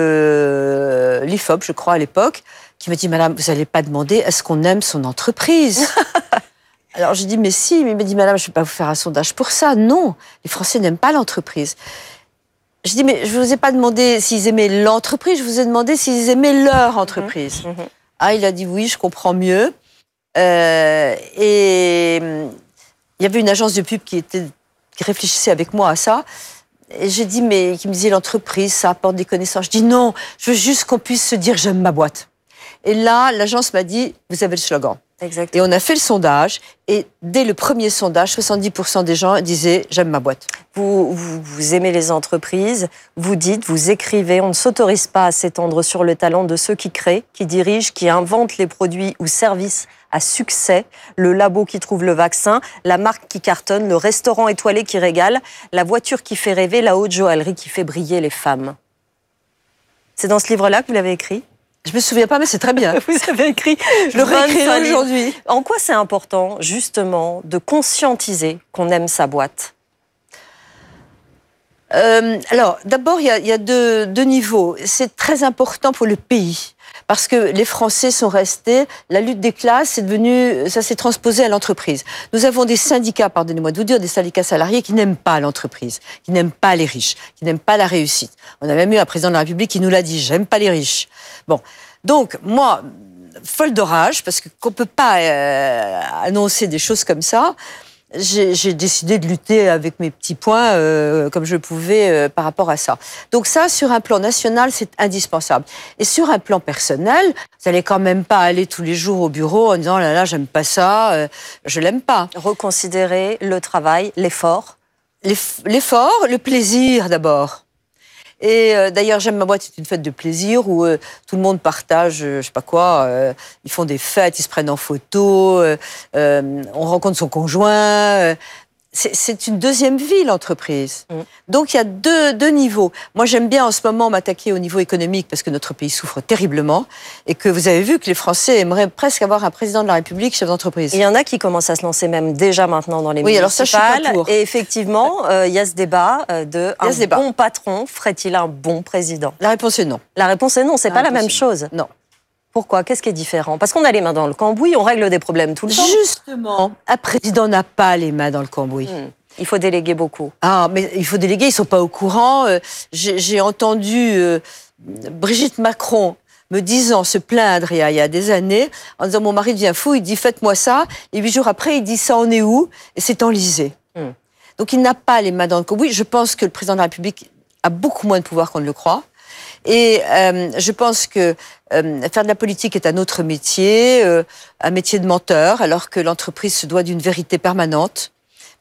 euh, l'I F O P, je crois, à l'époque, qui m'a dit, madame, vous n'allez pas demander est-ce qu'on aime son entreprise? Alors j'ai dit, mais si, mais il m'a dit, madame, je ne vais pas vous faire un sondage pour ça. Non, les Français n'aiment pas l'entreprise. Je dis, mais je ne vous ai pas demandé s'ils aimaient l'entreprise, je vous ai demandé s'ils aimaient leur entreprise. Mmh, mmh. Ah, il a dit, oui, je comprends mieux. Euh, et il y avait une agence de pub qui, était, qui réfléchissait avec moi à ça. Et j'ai dit, mais qui me disait, l'entreprise, ça apporte des connaissances. Je dis, non, je veux juste qu'on puisse se dire, j'aime ma boîte. Et là, l'agence m'a dit, vous avez le slogan. Exact. Et on a fait le sondage, et dès le premier sondage, soixante-dix pour cent des gens disaient « j'aime ma boîte ». Vous, vous, vous aimez les entreprises, vous dites, vous écrivez, on ne s'autorise pas à s'étendre sur le talent de ceux qui créent, qui dirigent, qui inventent les produits ou services à succès, le labo qui trouve le vaccin, la marque qui cartonne, le restaurant étoilé qui régale, la voiture qui fait rêver, la haute joaillerie qui fait briller les femmes. C'est dans ce livre-là que vous l'avez écrit ? Je me souviens pas, mais c'est très bien. Vous avez écrit. Je le réécrirai aujourd'hui. En quoi c'est important, justement, de conscientiser qu'on aime sa boîte ? euh, Alors, d'abord, il y a, y a deux, deux niveaux. C'est très important pour le pays. Parce que les Français sont restés, la lutte des classes, c'est devenu, ça s'est transposé à l'entreprise. Nous avons des syndicats, pardonnez-moi de vous dire, des syndicats salariés qui n'aiment pas l'entreprise, qui n'aiment pas les riches, qui n'aiment pas la réussite. On a même eu un président de la République qui nous l'a dit, j'aime pas les riches. Bon, donc moi, folle de rage, parce qu'on peut pas euh, annoncer des choses comme ça. J'ai, j'ai décidé de lutter avec mes petits points euh, comme je pouvais euh, par rapport à ça. Donc ça, sur un plan national, c'est indispensable. Et sur un plan personnel, vous n'allez quand même pas aller tous les jours au bureau en disant « là là, j'aime pas ça, euh, je l'aime pas ». Reconsidérer le travail, l'effort. L'effort, le plaisir d'abord. Et euh, d'ailleurs, J'aime ma boîte, c'est une fête de plaisir où euh, tout le monde partage, euh, je sais pas quoi, euh, ils font des fêtes, ils se prennent en photo, euh, euh, on rencontre son conjoint. Euh, c'est, c'est une deuxième vie, l'entreprise. Mmh. Donc, il y a deux, deux niveaux. Moi, j'aime bien en ce moment m'attaquer au niveau économique parce que notre pays souffre terriblement et que vous avez vu que les Français aimeraient presque avoir un président de la République chef d'entreprise. Il y en a qui commencent à se lancer même déjà maintenant dans les oui, municipales. Alors ça, je suis pas pour. Et effectivement, euh, il y a ce débat de un débat. bon patron ferait-il un bon président ? La réponse est non. La réponse est non, c'est la pas la même chose. Non. Pourquoi ? Qu'est-ce qui est différent ? Parce qu'on a les mains dans le cambouis, on règle des problèmes tout le temps. Justement, un président n'a pas les mains dans le cambouis. Mmh. Il faut déléguer beaucoup. Ah, mais il faut déléguer, ils sont pas au courant. Euh, j'ai, j'ai entendu euh, Brigitte Macron me disant, se plaindre il y, a, il y a des années, en disant, mon mari devient fou, il dit, faites-moi ça. Et huit jours après, il dit, ça en est où ? Et c'est enlisé. Mmh. Donc il n'a pas les mains dans le cambouis. Je pense que le président de la République a beaucoup moins de pouvoir qu'on ne le croit. Et euh, je pense que euh, faire de la politique est un autre métier, euh, un métier de menteur, alors que l'entreprise se doit d'une vérité permanente.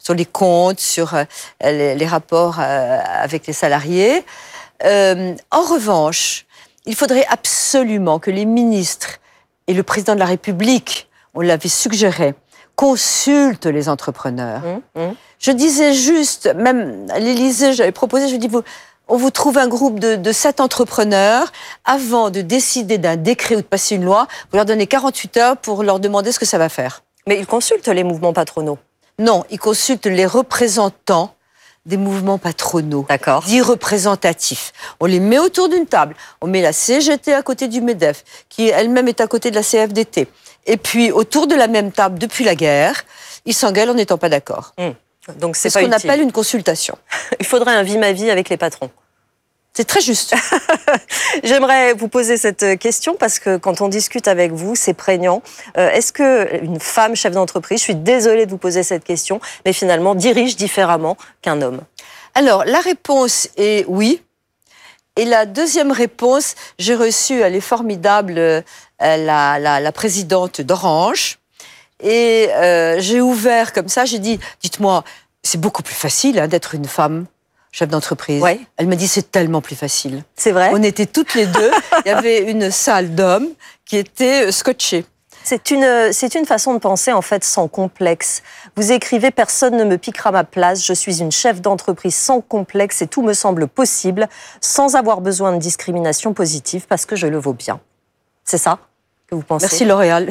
sur les comptes, sur euh, les, les rapports euh, avec les salariés. Euh, en revanche, il faudrait absolument que les ministres et le président de la République, on l'avait suggéré, consultent les entrepreneurs. Mmh, mmh. Je disais juste, même à l'Élysée, j'avais proposé, je dis, vous, on vous trouve un groupe de, de sept entrepreneurs, avant de décider d'un décret ou de passer une loi, vous leur donnez quarante-huit heures pour leur demander ce que ça va faire. Mais ils consultent les mouvements patronaux? Non, ils consultent les représentants des mouvements patronaux, dits représentatifs. On les met autour d'une table. On met la C G T à côté du MEDEF, qui elle-même est à côté de la C F D T. Et puis, autour de la même table, depuis la guerre, ils s'engueulent en n'étant pas d'accord. Mmh. Donc c'est ce qu'on appelle une consultation. Il faudrait un vie-ma-vie avec les patrons. C'est très juste. J'aimerais vous poser cette question parce que quand on discute avec vous, c'est prégnant. Euh, est-ce qu'une femme chef d'entreprise, je suis désolée de vous poser cette question, mais finalement dirige différemment qu'un homme? Alors, la réponse est oui. Et la deuxième réponse, j'ai reçu, elle est formidable, euh, la, la, la présidente d'Orange. Et euh, j'ai ouvert comme ça, j'ai dit, dites-moi, c'est beaucoup plus facile hein, d'être une femme chef d'entreprise. Ouais. Elle m'a dit, c'est tellement plus facile. C'est vrai? On était toutes les deux. Il y avait une salle d'hommes qui était scotchée. C'est une, c'est une façon de penser, en fait, sans complexe. Vous écrivez « Personne ne me piquera ma place. Je suis une chef d'entreprise sans complexe et tout me semble possible, sans avoir besoin de discrimination positive, parce que je le vaux bien. » C'est ça que vous pensez? Merci L'Oréal.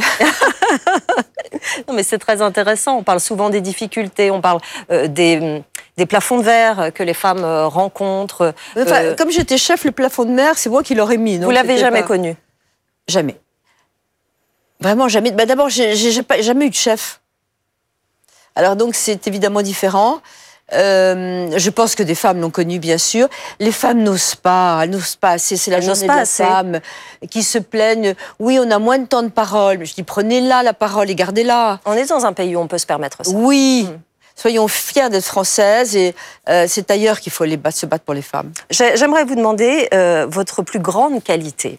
Non, mais c'est très intéressant. On parle souvent des difficultés, on parle euh, des... des plafonds de verre que les femmes rencontrent. Enfin, euh... Comme j'étais chef, le plafond de verre, c'est moi qui l'aurais mis. Vous l'avez jamais pas... connu? Jamais. Vraiment jamais. Bah, d'abord, j'ai, j'ai jamais eu de chef. Alors donc, c'est évidemment différent. Euh, je pense que des femmes l'ont connu, bien sûr. Les femmes n'osent pas, elles n'osent pas assez. C'est la elles journée de la femme qui se plaignent. Oui, on a moins de temps de parole. Je dis, prenez-la la parole et gardez-la. On est dans un pays où on peut se permettre ça. Oui. Mmh. Soyons fiers d'être françaises et euh, c'est ailleurs qu'il faut les battre, se battre pour les femmes. J'aimerais vous demander euh, votre plus grande qualité.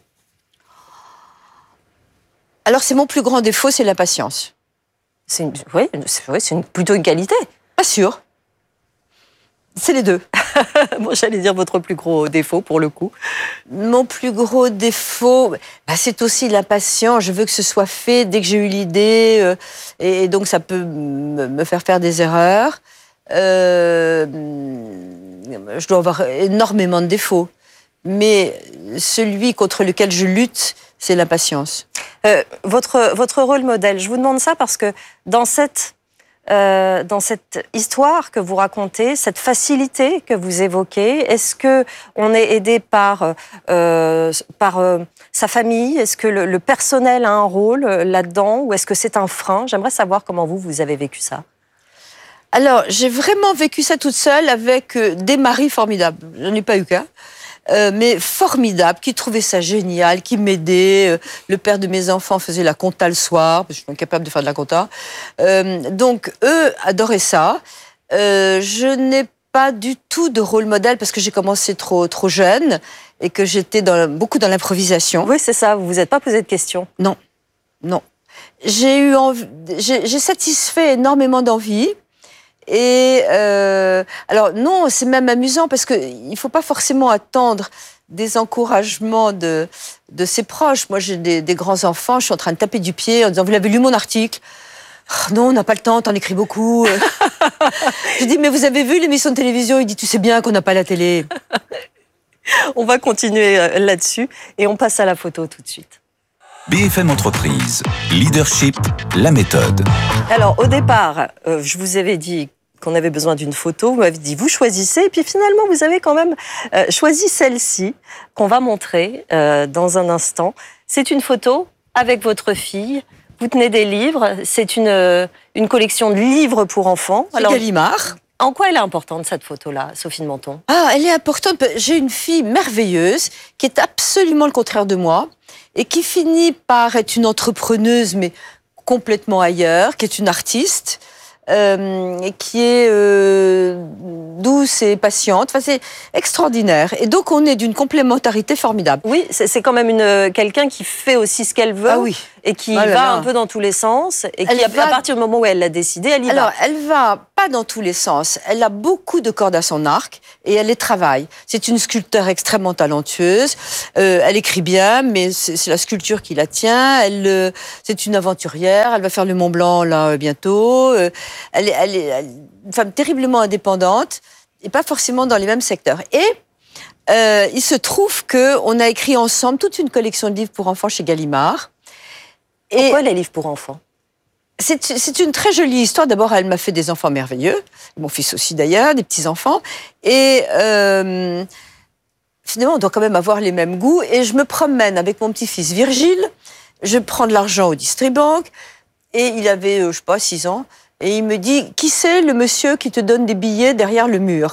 Alors, c'est mon plus grand défaut, c'est l'impatience. C'est une, oui, c'est oui, une, plutôt une qualité. Pas sûr. C'est les deux. Bon, j'allais dire votre plus gros défaut, pour le coup. Mon plus gros défaut, bah, c'est aussi l'impatience. Je veux que ce soit fait dès que j'ai eu l'idée. Euh, et, et donc, ça peut me faire faire des erreurs. Euh, je dois avoir énormément de défauts. Mais celui contre lequel je lutte, c'est l'impatience. Euh, votre, votre rôle modèle, je vous demande ça parce que dans cette... Euh, dans cette histoire que vous racontez, cette facilité que vous évoquez, est-ce que on est aidé par euh, par euh, sa famille? Est-ce que le, le personnel a un rôle là-dedans ou est-ce que c'est un frein? J'aimerais savoir comment vous vous avez vécu ça. Alors, j'ai vraiment vécu ça toute seule avec euh, des maris formidables. Je n'en ai pas eu qu'un. Euh, mais formidable, qui trouvait ça génial, qui m'aidait. Euh, le père de mes enfants faisait la compta le soir, parce que je suis incapable de faire de la compta. Euh, donc, eux adoraient ça. Euh, je n'ai pas du tout de rôle modèle parce que j'ai commencé trop, trop jeune et que j'étais dans, beaucoup dans l'improvisation. Oui, c'est ça. Vous vous êtes pas posé de questions? Non, non. J'ai eu envie, j'ai, j'ai satisfait énormément d'envie. Et euh, alors non, c'est même amusant parce que il faut pas forcément attendre des encouragements de de ses proches. Moi, j'ai des, des grands enfants, je suis en train de taper du pied en disant vous l'avez lu mon article? Oh, non, on n'a pas le temps, t'en écris beaucoup. Je dis mais vous avez vu l'émission de télévision? Il dit tu sais bien qu'on n'a pas la télé. On va continuer là-dessus et on passe à la photo tout de suite. B F M Entreprise, Leadership, la méthode. Alors, au départ, euh, je vous avais dit qu'on avait besoin d'une photo. Vous m'avez dit, vous choisissez. Et puis finalement, vous avez quand même euh, choisi celle-ci, qu'on va montrer euh, dans un instant. C'est une photo avec votre fille. Vous tenez des livres. C'est une, euh, une collection de livres pour enfants. Alors, Gallimard. En quoi elle est importante, cette photo-là, Sophie de Menton? Ah, elle est importante. J'ai une fille merveilleuse qui est absolument le contraire de moi et qui finit par être une entrepreneuse, mais complètement ailleurs, qui est une artiste. euh, qui est euh, douce et patiente. Enfin, c'est extraordinaire. Et donc, on est d'une complémentarité formidable. Oui, c'est, c'est quand même une, quelqu'un qui fait aussi ce qu'elle veut. Ah oui. Et qui oh là va là. un peu dans tous les sens. Et Elle qui, va... à partir du moment où elle l'a décidé, elle y Alors, va. Alors, elle va pas dans tous les sens. Elle a beaucoup de cordes à son arc et elle les travaille. C'est une sculpteur extrêmement talentueuse. Euh, elle écrit bien, mais c'est, c'est la sculpture qui la tient. Elle, euh, c'est une aventurière. Elle va faire le Mont Blanc là bientôt. Euh, elle, est, elle est elle, une femme terriblement indépendante et pas forcément dans les mêmes secteurs. Et euh, il se trouve que on a écrit ensemble toute une collection de livres pour enfants chez Gallimard. Et pourquoi les livres pour enfants ? C'est, c'est une très jolie histoire. D'abord, elle m'a fait des enfants merveilleux. Mon fils aussi, d'ailleurs, des petits-enfants. Et euh, finalement, on doit quand même avoir les mêmes goûts. Et je me promène avec mon petit-fils Virgile. Je prends de l'argent au Distribank. Et il avait, euh, je sais pas, six ans. Et il me dit, qui c'est le monsieur qui te donne des billets derrière le mur ?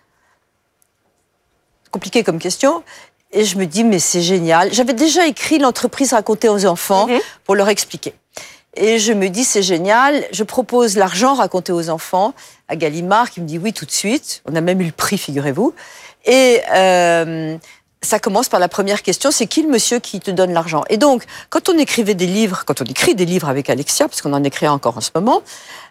Compliqué comme question. Et je me dis, mais c'est génial. J'avais déjà écrit l'entreprise racontée aux enfants mmh. pour leur expliquer. Et je me dis, c'est génial, je propose l'argent raconté aux enfants à Gallimard, qui me dit oui tout de suite. On a même eu le prix, figurez-vous. Et euh, ça commence par la première question, c'est qui le monsieur qui te donne l'argent ? Et donc, quand on écrivait des livres, quand on écrit des livres avec Alexia, parce qu'on en écrit encore en ce moment,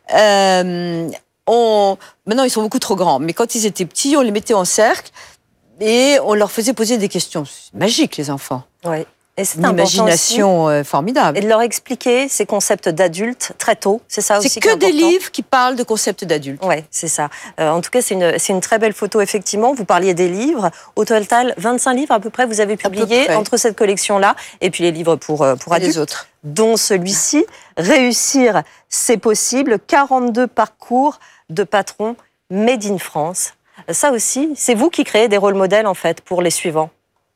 euh, on, maintenant ils sont beaucoup trop grands, mais quand ils étaient petits, on les mettait en cercle et on leur faisait poser des questions. C'est magique, les enfants. Oui. Et c'est une imagination aussi, formidable. Et de leur expliquer ces concepts d'adultes très tôt, c'est ça aussi. C'est que des livres qui parlent de concepts d'adultes. Oui, c'est ça. Euh, en tout cas, c'est une, c'est une très belle photo, effectivement. Vous parliez des livres. Au total, vingt-cinq livres à peu près, vous avez publié entre cette collection-là et puis les livres pour, pour adultes. Les autres. Dont celui-ci. Réussir, c'est possible. quarante-deux parcours de patrons made in France. Ça aussi, c'est vous qui créez des rôles modèles, en fait, pour les suivants.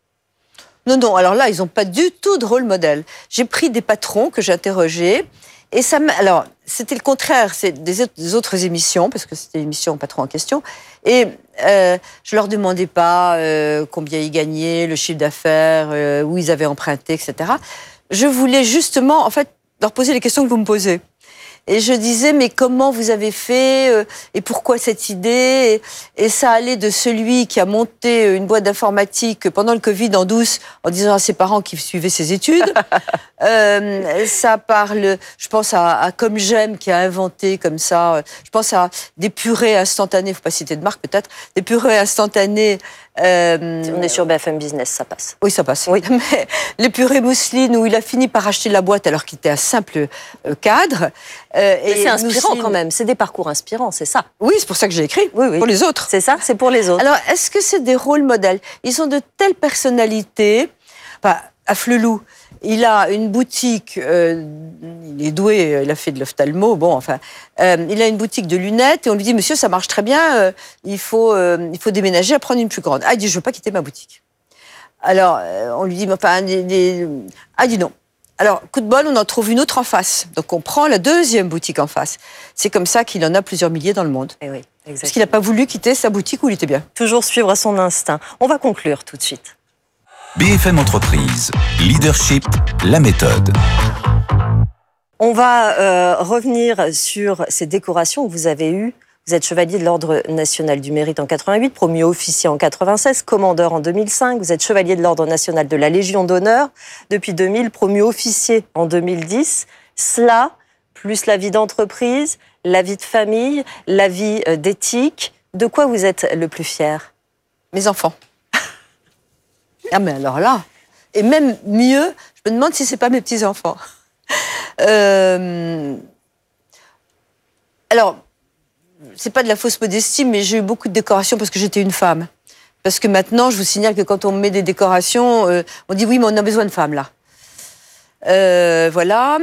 Non, non, alors là, ils n'ont pas du tout de rôle modèle. J'ai pris des patrons que j'ai interrogés, et ça m'a... Alors, c'était le contraire, c'est des, des autres émissions, parce que c'était l'émission Patron en question, et euh, je leur demandais pas euh, combien ils gagnaient, le chiffre d'affaires, euh, où ils avaient emprunté, et cetera. Je voulais justement, en fait, leur poser les questions que vous me posez. Et je disais, mais comment vous avez fait euh, et pourquoi cette idée et, et ça allait de celui qui a monté une boîte d'informatique pendant le Covid en douce en disant à ses parents qu'ils suivaient ses études. euh, ça parle, je pense à, à Comme J'aime qui a inventé comme ça. Je pense à des purées instantanées, faut pas citer de marque peut-être, des purées instantanées. Euh, on est sur B F M Business, ça passe. Oui, ça passe. Oui. Mais les purées mousseline où il a fini par acheter la boîte alors qu'il était un simple euh, cadre. Euh, et c'est inspirant mousseline... quand même. C'est des parcours inspirants, c'est ça. Oui, c'est pour ça que j'ai écrit. Oui, oui. Pour les autres. C'est ça, c'est pour les autres. Alors, est-ce que c'est des rôles modèles ? Ils ont de telles personnalités. Enfin, à Flelou, il a une boutique, euh, il est doué, il a fait de l'ophtalmo, bon, enfin, euh, il a une boutique de lunettes et on lui dit, monsieur, ça marche très bien, euh, il, faut, euh, il faut déménager à prendre une plus grande. Ah, il dit, je veux pas quitter ma boutique. Alors, euh, on lui dit, enfin, des, des... ah, il dit non. Alors, coup de bol, on en trouve une autre en face. Donc, on prend la deuxième boutique en face. C'est comme ça qu'il en a plusieurs milliers dans le monde. Et oui, exactement. Parce qu'il n'a pas voulu quitter sa boutique où il était bien. Toujours suivre son instinct. On va conclure tout de suite. B F M Entreprise, Leadership, la méthode. On va euh, revenir sur ces décorations que vous avez eues. Vous êtes chevalier de l'Ordre national du mérite en quatre-vingt-huit, promu officier en quatre-vingt-seize, commandeur en deux mille cinq. Vous êtes chevalier de l'Ordre national de la Légion d'honneur depuis deux mille, promu officier en deux mille dix. Cela, plus la vie d'entreprise, la vie de famille, la vie d'éthique. De quoi vous êtes le plus fier ? Mes enfants. Ah mais alors là, et même mieux, je me demande si c'est pas mes petits-enfants. Euh... Alors, c'est pas de la fausse modestie, mais j'ai eu beaucoup de décorations parce que j'étais une femme. Parce que maintenant, je vous signale que quand on met des décorations, euh, on dit oui, mais on a besoin de femmes là. Euh, voilà.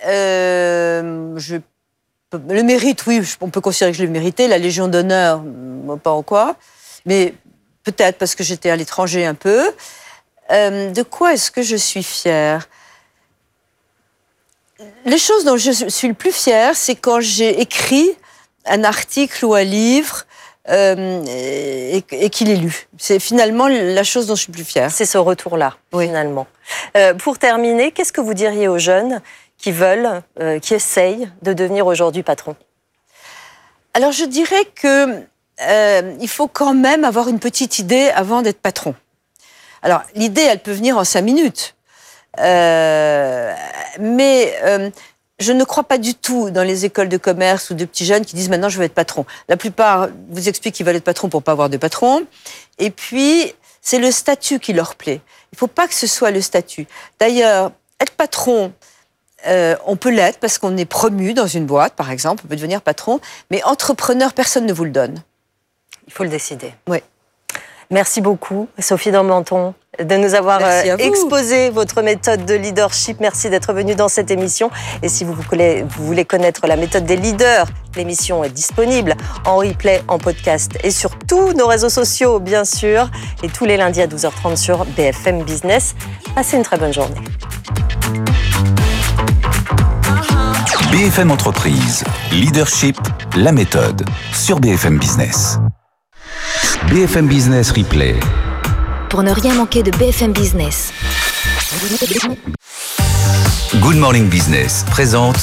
Euh, je... Le mérite, oui, on peut considérer que je l'ai mérité. La Légion d'honneur, pas en quoi. Mais peut-être parce que j'étais à l'étranger un peu. Euh, de quoi est-ce que je suis fière ? Les choses dont je suis le plus fière, c'est quand j'ai écrit un article ou un livre euh, et, et qu'il est lu. C'est finalement la chose dont je suis le plus fière. C'est ce retour-là, oui. Finalement. Euh, pour terminer, qu'est-ce que vous diriez aux jeunes qui veulent, euh, qui essayent de devenir aujourd'hui patron ? Alors je dirais que euh, il faut quand même avoir une petite idée avant d'être patron. Alors l'idée, elle peut venir en cinq minutes, euh, mais euh, je ne crois pas du tout dans les écoles de commerce ou de petits jeunes qui disent maintenant je veux être patron. La plupart vous expliquent qu'ils veulent être patron pour pas avoir de patron, et puis c'est le statut qui leur plaît. Il faut pas que ce soit le statut. D'ailleurs, être patron, Euh, on peut l'être parce qu'on est promu dans une boîte, par exemple, on peut devenir patron, mais entrepreneur, personne ne vous le donne. Il faut le décider. Oui. Merci beaucoup, Sophie Dormenton, de nous avoir euh, exposé votre méthode de leadership. Merci d'être venue dans cette émission. Et si vous voulez, vous voulez connaître la méthode des leaders, l'émission est disponible en replay, en podcast et sur tous nos réseaux sociaux, bien sûr. Et tous les lundis à douze heures trente sur B F M Business. Passez une très bonne journée. B F M Entreprise, Leadership, la méthode, sur B F M Business. B F M Business Replay. Pour ne rien manquer de B F M Business. Good Morning Business présente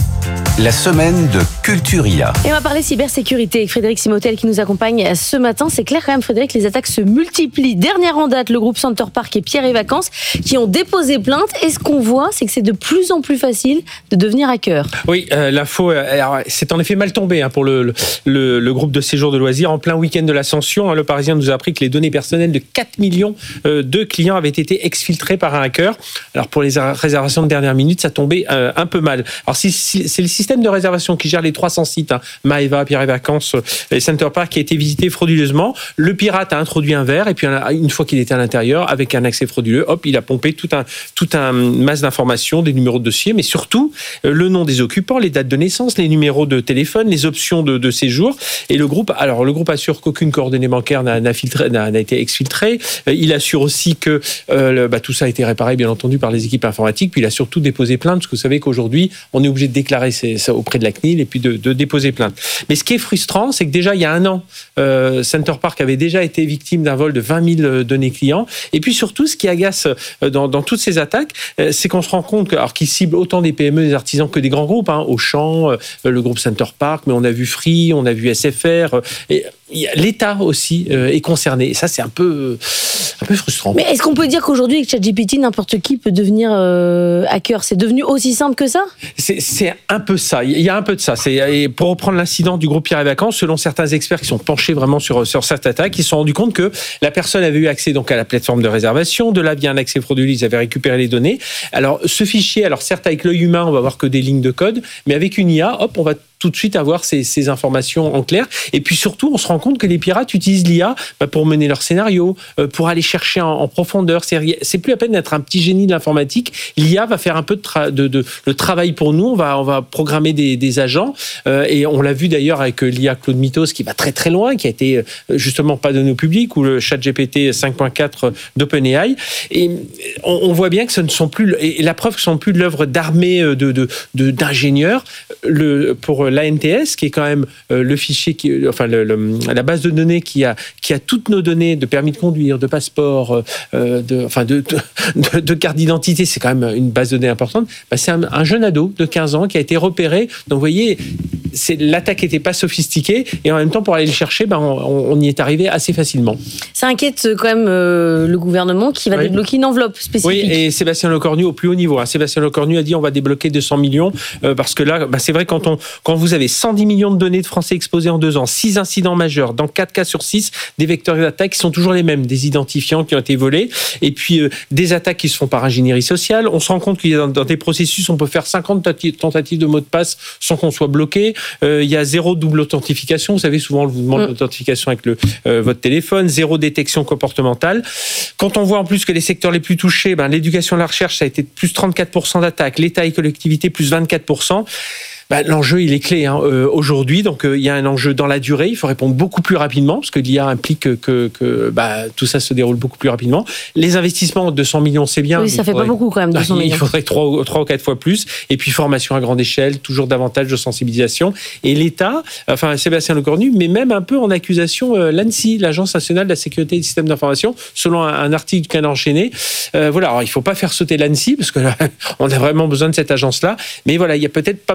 la semaine de Culturia. Et on va parler cybersécurité avec Frédéric Simotel qui nous accompagne ce matin. C'est clair quand même, Frédéric, les attaques se multiplient. Dernière en date, le groupe Center Park et Pierre et Vacances qui ont déposé plainte. Et ce qu'on voit, c'est que c'est de plus en plus facile de devenir hacker. Oui, euh, l'info, euh, c'est en effet mal tombé hein, pour le, le, le groupe de séjour de loisirs. En plein week-end de l'Ascension, hein, le Parisien nous a appris que les données personnelles de quatre millions euh, de clients avaient été exfiltrées par un hacker. Alors pour les réservations de dernière minute, ça tombait euh, un peu mal. Alors si, si, c'est le système de réservation qui gère les trois cents sites, hein, Maeva, Pierre et Vacances et Center Park, qui a été visité frauduleusement. Le pirate a introduit un verre et puis une fois qu'il était à l'intérieur, avec un accès frauduleux, hop, il a pompé tout un, tout un masse d'informations, des numéros de dossier, mais surtout euh, le nom des occupants, les dates de naissance, les numéros de téléphone, les options de, de séjour. Et le groupe, alors le groupe assure qu'aucune coordonnée bancaire n'a, n'a, filtré, n'a, n'a été exfiltrée. Euh, il assure aussi que euh, le, bah, tout ça a été réparé, bien entendu, par les équipes informatiques. Puis il a surtout déposé plainte, parce que vous savez qu'aujourd'hui, on est obligé de déclarer ses, auprès de la C N I L et puis de, de déposer plainte. Mais ce qui est frustrant, c'est que déjà il y a un an, euh, Center Park avait déjà été victime d'un vol de vingt mille données clients. Et puis surtout, ce qui agace dans, dans toutes ces attaques, euh, c'est qu'on se rend compte que, alors, qu'ils ciblent autant des P M E, des artisans que des grands groupes, hein, Auchan, euh, le groupe Center Park, mais on a vu Free, on a vu S F R. Euh, et, l'État aussi euh, est concerné. Et ça, c'est un peu, un peu frustrant. Mais est-ce qu'on peut dire qu'aujourd'hui, avec ChatGPT, n'importe qui peut devenir euh, hacker ? C'est devenu aussi simple que ça ? c'est, c'est un peu ça. Il y a un peu de ça. C'est, et pour reprendre l'incident du groupe Pierre et Vacances, selon certains experts qui sont penchés vraiment sur, sur cette attaque, ils se sont rendus compte que la personne avait eu accès donc, à la plateforme de réservation. De là, via un accès frauduleux, ils avaient récupéré les données. Alors, ce fichier, alors certes, avec l'œil humain, on va voir que des lignes de code, mais avec une I A, hop, on va tout de suite avoir ces, ces informations en clair. Et puis surtout, on se rend compte que les pirates utilisent l'I A bah, pour mener leur scénario, euh, pour aller chercher en, en profondeur. C'est, c'est plus à peine d'être un petit génie de l'informatique. L'I A va faire un peu de, tra- de, de le travail pour nous. On va, on va programmer des, des agents. Euh, et on l'a vu d'ailleurs avec l'I A Claude Mythos qui va très très loin, qui a été justement pas donné au public, ou le ChatGPT cinq point quatre d'OpenAI. Et on, on voit bien que ce ne sont plus, et la preuve que ce ne sont plus de l'œuvre d'armée de, de, de, d'ingénieurs. Le, pour l'A N T S, qui est quand même euh, le fichier, qui, enfin le, le, la base de données qui a, qui a toutes nos données de permis de conduire, de passeport, euh, de, enfin de, de, de, de carte d'identité, c'est quand même une base de données importante. Bah, c'est un, un jeune ado de quinze ans qui a été repéré. Donc vous voyez, c'est, l'attaque n'était pas sophistiquée et en même temps pour aller le chercher, bah, on, on y est arrivé assez facilement. Ça inquiète quand même euh, le gouvernement qui va oui. débloquer une enveloppe spécifique. Oui, et Sébastien Lecornu au plus haut niveau. Hein. Sébastien Lecornu a dit on va débloquer deux cents millions euh, parce que là, bah, c'est vrai quand on quand vous avez cent dix millions de données de Français exposés en deux ans, six incidents majeurs, dans quatre cas sur six, des vecteurs d'attaque qui sont toujours les mêmes, des identifiants qui ont été volés, et puis euh, des attaques qui se font par ingénierie sociale. On se rend compte qu'il y a dans, dans des processus, on peut faire cinquante tentatives de mots de passe sans qu'on soit bloqué. Euh, il y a zéro double authentification. Vous savez, souvent, on vous demande mmh. l'authentification avec le, euh, votre téléphone, zéro détection comportementale. Quand on voit en plus que les secteurs les plus touchés, ben, l'éducation et la recherche, ça a été plus trente-quatre pour cent d'attaques, l'État et collectivités, plus vingt-quatre pour cent. Bah, l'enjeu, il est clé hein, euh, aujourd'hui. Donc, euh, il y a un enjeu dans la durée. Il faut répondre beaucoup plus rapidement parce que l'I A implique que, que, que bah, tout ça se déroule beaucoup plus rapidement. Les investissements, deux cents millions, c'est bien. Oui, ça fait faudrait, pas beaucoup quand même, deux cents millions. Il faudrait trois ou quatre fois plus. Et puis, formation à grande échelle, toujours davantage de sensibilisation. Et l'État, enfin, Sébastien Lecornu, mais même un peu en accusation euh, l'ANSSI, l'Agence nationale de la sécurité des systèmes d'information, selon un, un article du Canard enchaîné. Euh, voilà, alors il ne faut pas faire sauter l'ANSSI parce que là, on a vraiment besoin de cette agence-là. Mais voilà, il y a peut-être pas mal de choses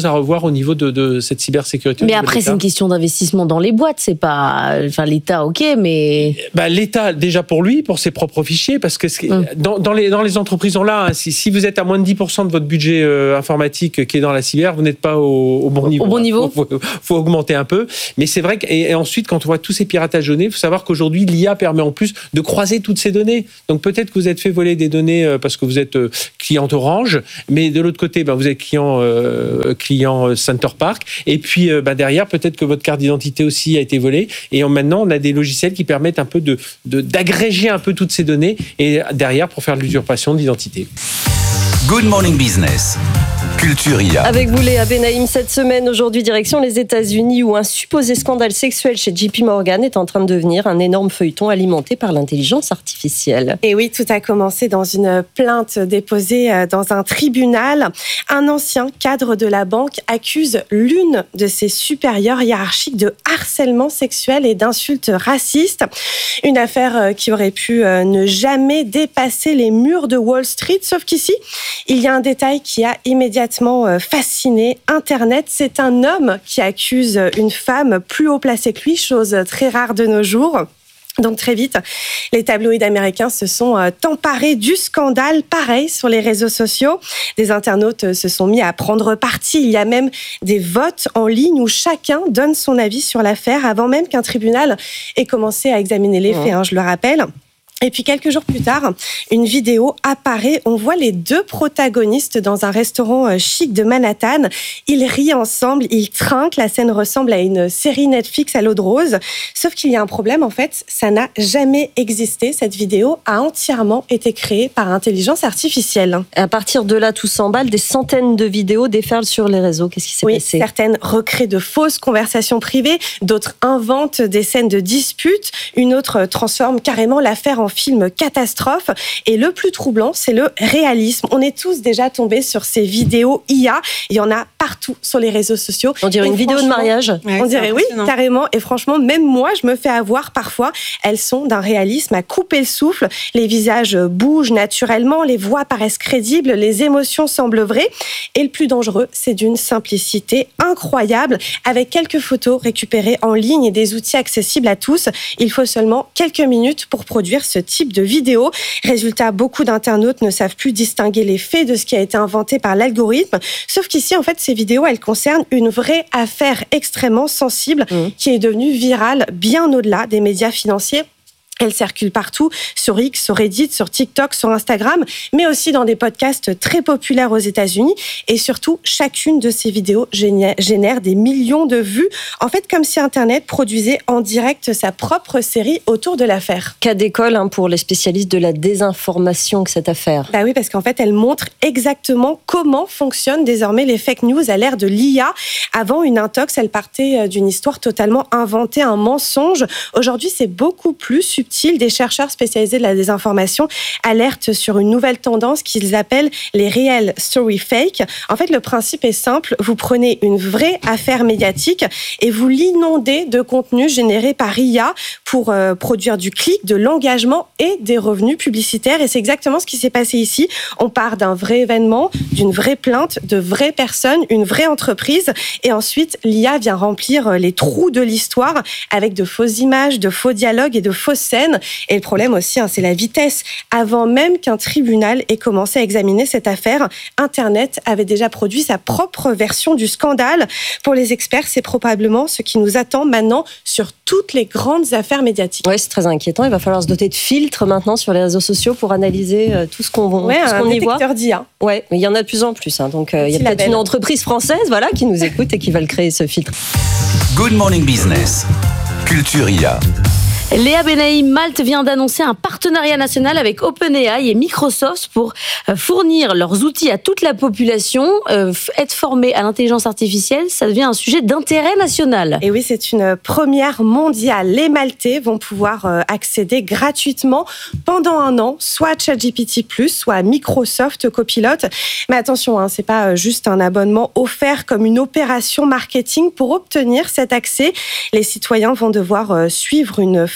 choses à revoir au niveau de, de cette cybersécurité. Mais après, c'est une question d'investissement dans les boîtes. C'est pas, enfin, l'État, ok, mais bah, l'État déjà pour lui, pour ses propres fichiers, parce que hum. dans, dans les dans les entreprises on l'a. Hein, si, si vous êtes à moins de dix pour cent de votre budget euh, informatique qui est dans la cyber, vous n'êtes pas au, au bon niveau. Au bon niveau. Il faut, faut, faut augmenter un peu. Mais c'est vrai que et, et ensuite, quand on voit tous ces piratages de données, il faut savoir qu'aujourd'hui l'I A permet en plus de croiser toutes ces données. Donc peut-être que vous êtes fait voler des données euh, parce que vous êtes euh, client Orange, mais de l'autre côté, ben, vous êtes client euh, client Center Park. Et puis euh, ben, derrière, peut-être que votre carte d'identité aussi a été volée. Et on, maintenant, on a des logiciels qui permettent un peu de, de d'agréger un peu toutes ces données et derrière pour faire de l'usurpation d'identité. Good Morning Business. Culture I A. Avec vous, Léa Benaïm, cette semaine, aujourd'hui, direction les États-Unis, où un supposé scandale sexuel chez J P Morgan est en train de devenir un énorme feuilleton alimenté par l'intelligence artificielle. Et oui, tout a commencé dans une plainte déposée dans un tribunal. Un ancien cadre de la banque accuse l'une de ses supérieures hiérarchiques de harcèlement sexuel et d'insultes racistes. Une affaire qui aurait pu ne jamais dépasser les murs de Wall Street, sauf qu'ici, il y a un détail qui a immédiatement fasciné Internet. C'est un homme qui accuse une femme plus haut placée que lui, chose très rare de nos jours. Donc très vite, les tabloïds américains se sont emparés du scandale. Pareil sur les réseaux sociaux. Des internautes se sont mis à prendre parti. Il y a même des votes en ligne où chacun donne son avis sur l'affaire avant même qu'un tribunal ait commencé à examiner les faits, hein, je le rappelle. Et puis quelques jours plus tard, une vidéo apparaît. On voit les deux protagonistes dans un restaurant chic de Manhattan. Ils rient ensemble, ils trinquent. La scène ressemble à une série Netflix à l'eau de rose. Sauf qu'il y a un problème, en fait, ça n'a jamais existé. Cette vidéo a entièrement été créée par intelligence artificielle. À partir de là, tout s'emballe. Des centaines de vidéos déferlent sur les réseaux. Qu'est-ce qui s'est oui, passé ? Certaines recréent de fausses conversations privées, d'autres inventent des scènes de disputes, une autre transforme carrément l'affaire en film catastrophe. Et le plus troublant, c'est le réalisme. On est tous déjà tombés sur ces vidéos I A. Il y en a partout sur les réseaux sociaux. On dirait et une vidéo de mariage. Ouais, on dirait oui, carrément. Et franchement, même moi, je me fais avoir parfois. Elles sont d'un réalisme à couper le souffle. Les visages bougent naturellement, les voix paraissent crédibles, les émotions semblent vraies. Et le plus dangereux, c'est d'une simplicité incroyable. Avec quelques photos récupérées en ligne et des outils accessibles à tous, il faut seulement quelques minutes pour produire ce type de vidéo. Résultat, beaucoup d'internautes ne savent plus distinguer les faits de ce qui a été inventé par l'algorithme. Sauf qu'ici, en fait, ces vidéos, elles concernent une vraie affaire extrêmement sensible mmh. qui est devenue virale bien au-delà des médias financiers. Elle circule partout, sur X, sur Reddit, sur TikTok, sur Instagram, mais aussi dans des podcasts très populaires aux États-Unis. Et surtout, chacune de ces vidéos génère des millions de vues. En fait, comme si Internet produisait en direct sa propre série autour de l'affaire. Cas d'école hein, pour les spécialistes de la désinformation que cette affaire. Bah oui, parce qu'en fait, elle montre exactement comment fonctionnent désormais les fake news à l'ère de l'I A. Avant, une intox, elle partait d'une histoire totalement inventée, un mensonge. Aujourd'hui, c'est beaucoup plus subtil. Des chercheurs spécialisés de la désinformation alertent sur une nouvelle tendance qu'ils appellent les real story fake. En fait, le principe est simple. Vous prenez une vraie affaire médiatique et vous l'inondez de contenu généré par I A pour euh, produire du clic, de l'engagement et des revenus publicitaires. Et c'est exactement ce qui s'est passé ici. On part d'un vrai événement, d'une vraie plainte, de vraies personnes, une vraie entreprise. Et ensuite, l'I A vient remplir les trous de l'histoire avec de fausses images, de faux dialogues et de fausses scènes. Et le problème aussi, hein, c'est la vitesse. Avant même qu'un tribunal ait commencé à examiner cette affaire, Internet avait déjà produit sa propre version du scandale. Pour les experts, c'est probablement ce qui nous attend maintenant sur toutes les grandes affaires médiatiques. Oui, c'est très inquiétant. Il va falloir se doter de filtres maintenant sur les réseaux sociaux pour analyser tout ce qu'on, ouais, tout ce qu'on y voit. Un détecteur d'I A. Oui, mais il y en a de plus en plus. Hein, donc euh, il y a peut-être label. Une entreprise française voilà, qui nous écoute et qui va le créer, ce filtre. Good Morning Business. Culture I A. Léa Benaïm, Malte vient d'annoncer un partenariat national avec OpenAI et Microsoft pour fournir leurs outils à toute la population. Euh, être formé à l'intelligence artificielle, ça devient un sujet d'intérêt national. Et oui, c'est une première mondiale. Les Maltais vont pouvoir accéder gratuitement pendant un an, soit à ChatGPT plus, soit à Microsoft Copilot. Mais attention, hein, c'est pas juste un abonnement offert comme une opération marketing. Pour obtenir cet accès, les citoyens vont devoir suivre une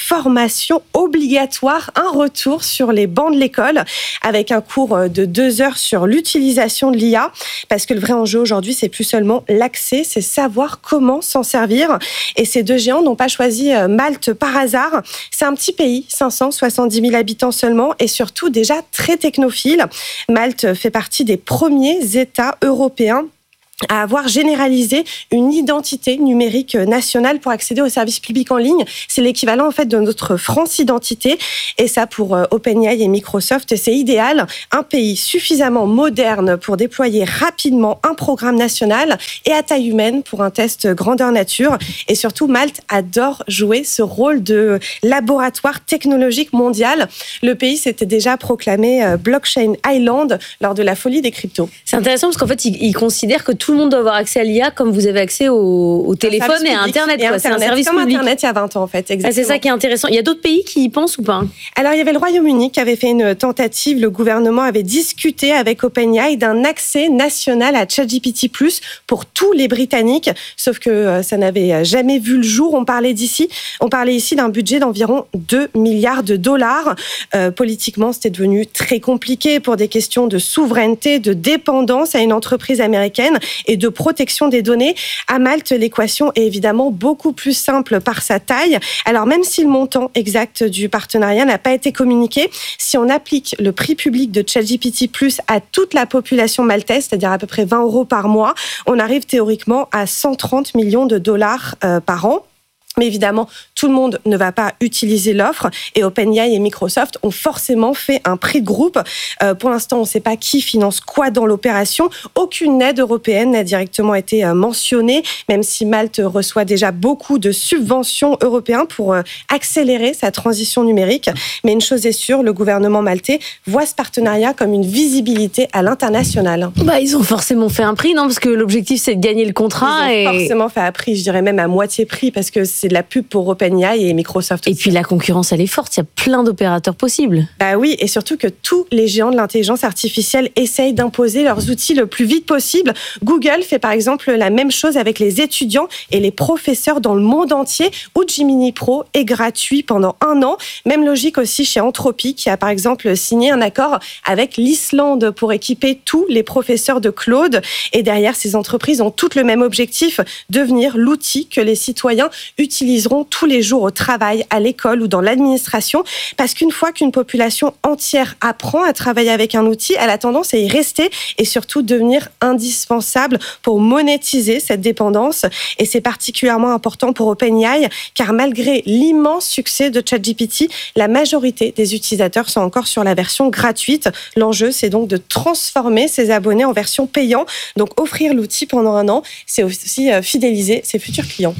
formation obligatoire, un retour sur les bancs de l'école avec un cours de deux heures sur l'utilisation de l'I A. Parce que le vrai enjeu aujourd'hui, c'est plus seulement l'accès, c'est savoir comment s'en servir. Et ces deux géants n'ont pas choisi Malte par hasard. C'est un petit pays, cinq cent soixante-dix mille habitants seulement, et surtout déjà très technophile. Malte fait partie des premiers États européens à avoir généralisé une identité numérique nationale pour accéder aux services publics en ligne. C'est l'équivalent en fait de notre France Identité, et ça pour OpenAI et Microsoft, c'est idéal. Un pays suffisamment moderne pour déployer rapidement un programme national et à taille humaine pour un test grandeur nature. Et surtout, Malte adore jouer ce rôle de laboratoire technologique mondial. Le pays s'était déjà proclamé Blockchain Island lors de la folie des cryptos. C'est intéressant parce qu'en fait, ils, ils considèrent que tout le monde doit avoir accès à l'I A comme vous avez accès au, au téléphone et à Internet. Et quoi. Internet. C'est un service comme public. Internet il y a vingt ans, en fait. Exactement. Ah, c'est ça qui est intéressant. Il y a d'autres pays qui y pensent ou pas? Alors, il y avait le Royaume-Uni qui avait fait une tentative. Le gouvernement avait discuté avec OpenAI d'un accès national à ChatGPT plus pour tous les Britanniques. Sauf que ça n'avait jamais vu le jour. On parlait d'ici, on parlait ici d'un budget d'environ deux milliards de dollars. Euh, politiquement, c'était devenu très compliqué pour des questions de souveraineté, de dépendance à une entreprise américaine et de protection des données. À Malte, l'équation est évidemment beaucoup plus simple par sa taille. Alors même si le montant exact du partenariat n'a pas été communiqué, si on applique le prix public de ChatGPT plus à toute la population maltaise, c'est-à-dire à peu près vingt euros par mois, on arrive théoriquement à cent trente millions de dollars euh, par an. Mais évidemment, tout le monde ne va pas utiliser l'offre et OpenAI et Microsoft ont forcément fait un prix de groupe. Euh, pour l'instant, on ne sait pas qui finance quoi dans l'opération. Aucune aide européenne n'a directement été mentionnée, même si Malte reçoit déjà beaucoup de subventions européennes pour euh, accélérer sa transition numérique. Mais une chose est sûre, le gouvernement maltais voit ce partenariat comme une visibilité à l'international. Bah, ils ont forcément fait un prix, non? Parce que l'objectif, c'est de gagner le contrat. Ils ont et... forcément fait un prix, je dirais même à moitié prix, parce que c'est de la pub pour OpenAI et Microsoft aussi. Et puis la concurrence, elle est forte. Il y a plein d'opérateurs possibles. Bah oui, et surtout que tous les géants de l'intelligence artificielle essayent d'imposer leurs outils le plus vite possible. Google fait par exemple la même chose avec les étudiants et les professeurs dans le monde entier, où Gemini Pro est gratuit pendant un an. Même logique aussi chez Anthropic, qui a par exemple signé un accord avec l'Islande pour équiper tous les professeurs de Claude. Et derrière, ces entreprises ont toutes le même objectif, devenir l'outil que les citoyens utilisent utiliseront tous les jours au travail, à l'école ou dans l'administration, parce qu'une fois qu'une population entière apprend à travailler avec un outil, elle a tendance à y rester et surtout devenir indispensable pour monétiser cette dépendance. Et c'est particulièrement important pour OpenAI, car malgré l'immense succès de ChatGPT, la majorité des utilisateurs sont encore sur la version gratuite. L'enjeu, c'est donc de transformer ses abonnés en version payante. Donc offrir l'outil pendant un an, c'est aussi fidéliser ses futurs clients.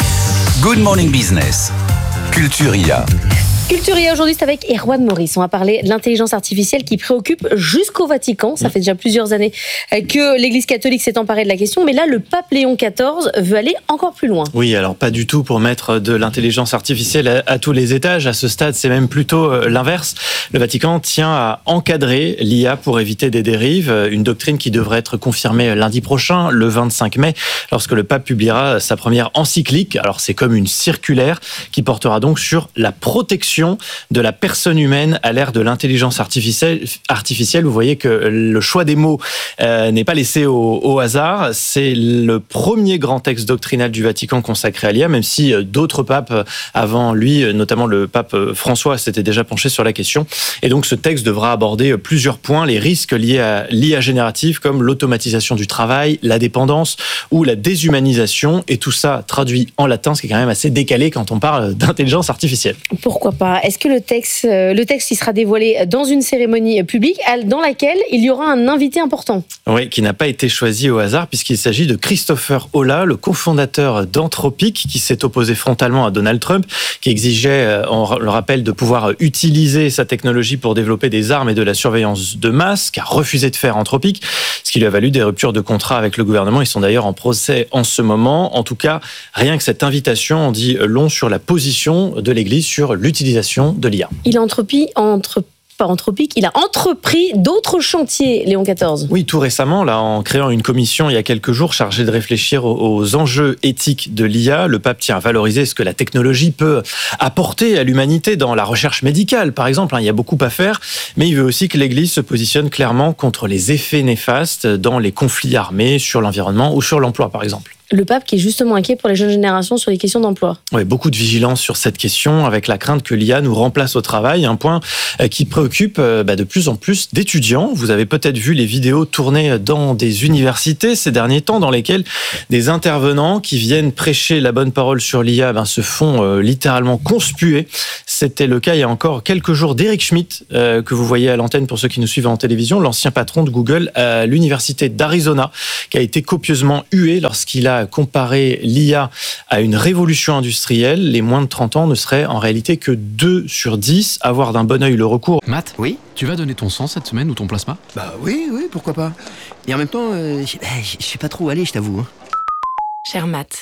Good Morning Business, Culture I A. Culture I A aujourd'hui, c'est avec Erwan Maurice. On va parler de l'intelligence artificielle qui préoccupe jusqu'au Vatican. Ça fait déjà plusieurs années que l'Église catholique s'est emparée de la question. Mais là, le pape Léon quatorze veut aller encore plus loin. Oui, alors pas du tout pour mettre de l'intelligence artificielle à, à tous les étages. À ce stade, c'est même plutôt l'inverse. Le Vatican tient à encadrer l'I A pour éviter des dérives. Une doctrine qui devrait être confirmée lundi prochain, le vingt-cinq mai, lorsque le pape publiera sa première encyclique. Alors c'est comme une circulaire qui portera donc sur la protection de la personne humaine à l'ère de l'intelligence artificielle. artificielle. Vous voyez que le choix des mots euh, n'est pas laissé au, au hasard. C'est le premier grand texte doctrinal du Vatican consacré à l'I A, même si d'autres papes avant lui, notamment le pape François, s'étaient déjà penchés sur la question. Et donc ce texte devra aborder plusieurs points, les risques liés à l'I A générative, comme l'automatisation du travail, la dépendance ou la déshumanisation. Et tout ça traduit en latin, ce qui est quand même assez décalé quand on parle d'intelligence artificielle. Pourquoi pas? Est-ce que le texte, le texte il sera dévoilé dans une cérémonie publique dans laquelle il y aura un invité important? Oui, qui n'a pas été choisi au hasard puisqu'il s'agit de Christopher Holla, le cofondateur d'Anthropic, qui s'est opposé frontalement à Donald Trump, qui exigeait, on le rappelle, de pouvoir utiliser sa technologie pour développer des armes et de la surveillance de masse, qu'a refusé de faire Anthropic, ce qui lui a valu des ruptures de contrat avec le gouvernement. Ils sont d'ailleurs en procès en ce moment. En tout cas, rien que cette invitation en dit long sur la position de l'Église sur l'utilisation de l'I A. Il a entrepris, entre par Anthropic. Il a entrepris d'autres chantiers, Léon quatorze. Oui, tout récemment, là, en créant une commission il y a quelques jours chargée de réfléchir aux enjeux éthiques de l'I A, le pape tient à valoriser ce que la technologie peut apporter à l'humanité dans la recherche médicale, par exemple. Il y a beaucoup à faire, mais il veut aussi que l'Église se positionne clairement contre les effets néfastes dans les conflits armés, sur l'environnement ou sur l'emploi, par exemple. Le pape qui est justement inquiet pour les jeunes générations sur les questions d'emploi. Oui, beaucoup de vigilance sur cette question, avec la crainte que l'I A nous remplace au travail, un point qui préoccupe bah, de plus en plus d'étudiants. Vous avez peut-être vu les vidéos tournées dans des universités ces derniers temps, dans lesquelles des intervenants qui viennent prêcher la bonne parole sur l'I A ben, se font euh, littéralement conspuer. C'était le cas il y a encore quelques jours d'Eric Schmidt, euh, que vous voyez à l'antenne pour ceux qui nous suivent en télévision, l'ancien patron de Google à l'université d'Arizona, qui a été copieusement hué lorsqu'il a comparé l'I A à une révolution industrielle. Les moins de trente ans ne seraient en réalité que deux sur dix à voir d'un bon œil le recours. Matt, oui, tu vas donner ton sang cette semaine ou ton plasma ? Bah oui, oui, pourquoi pas. Et en même temps, euh, je sais pas trop où aller, je t'avoue. Cher Matt,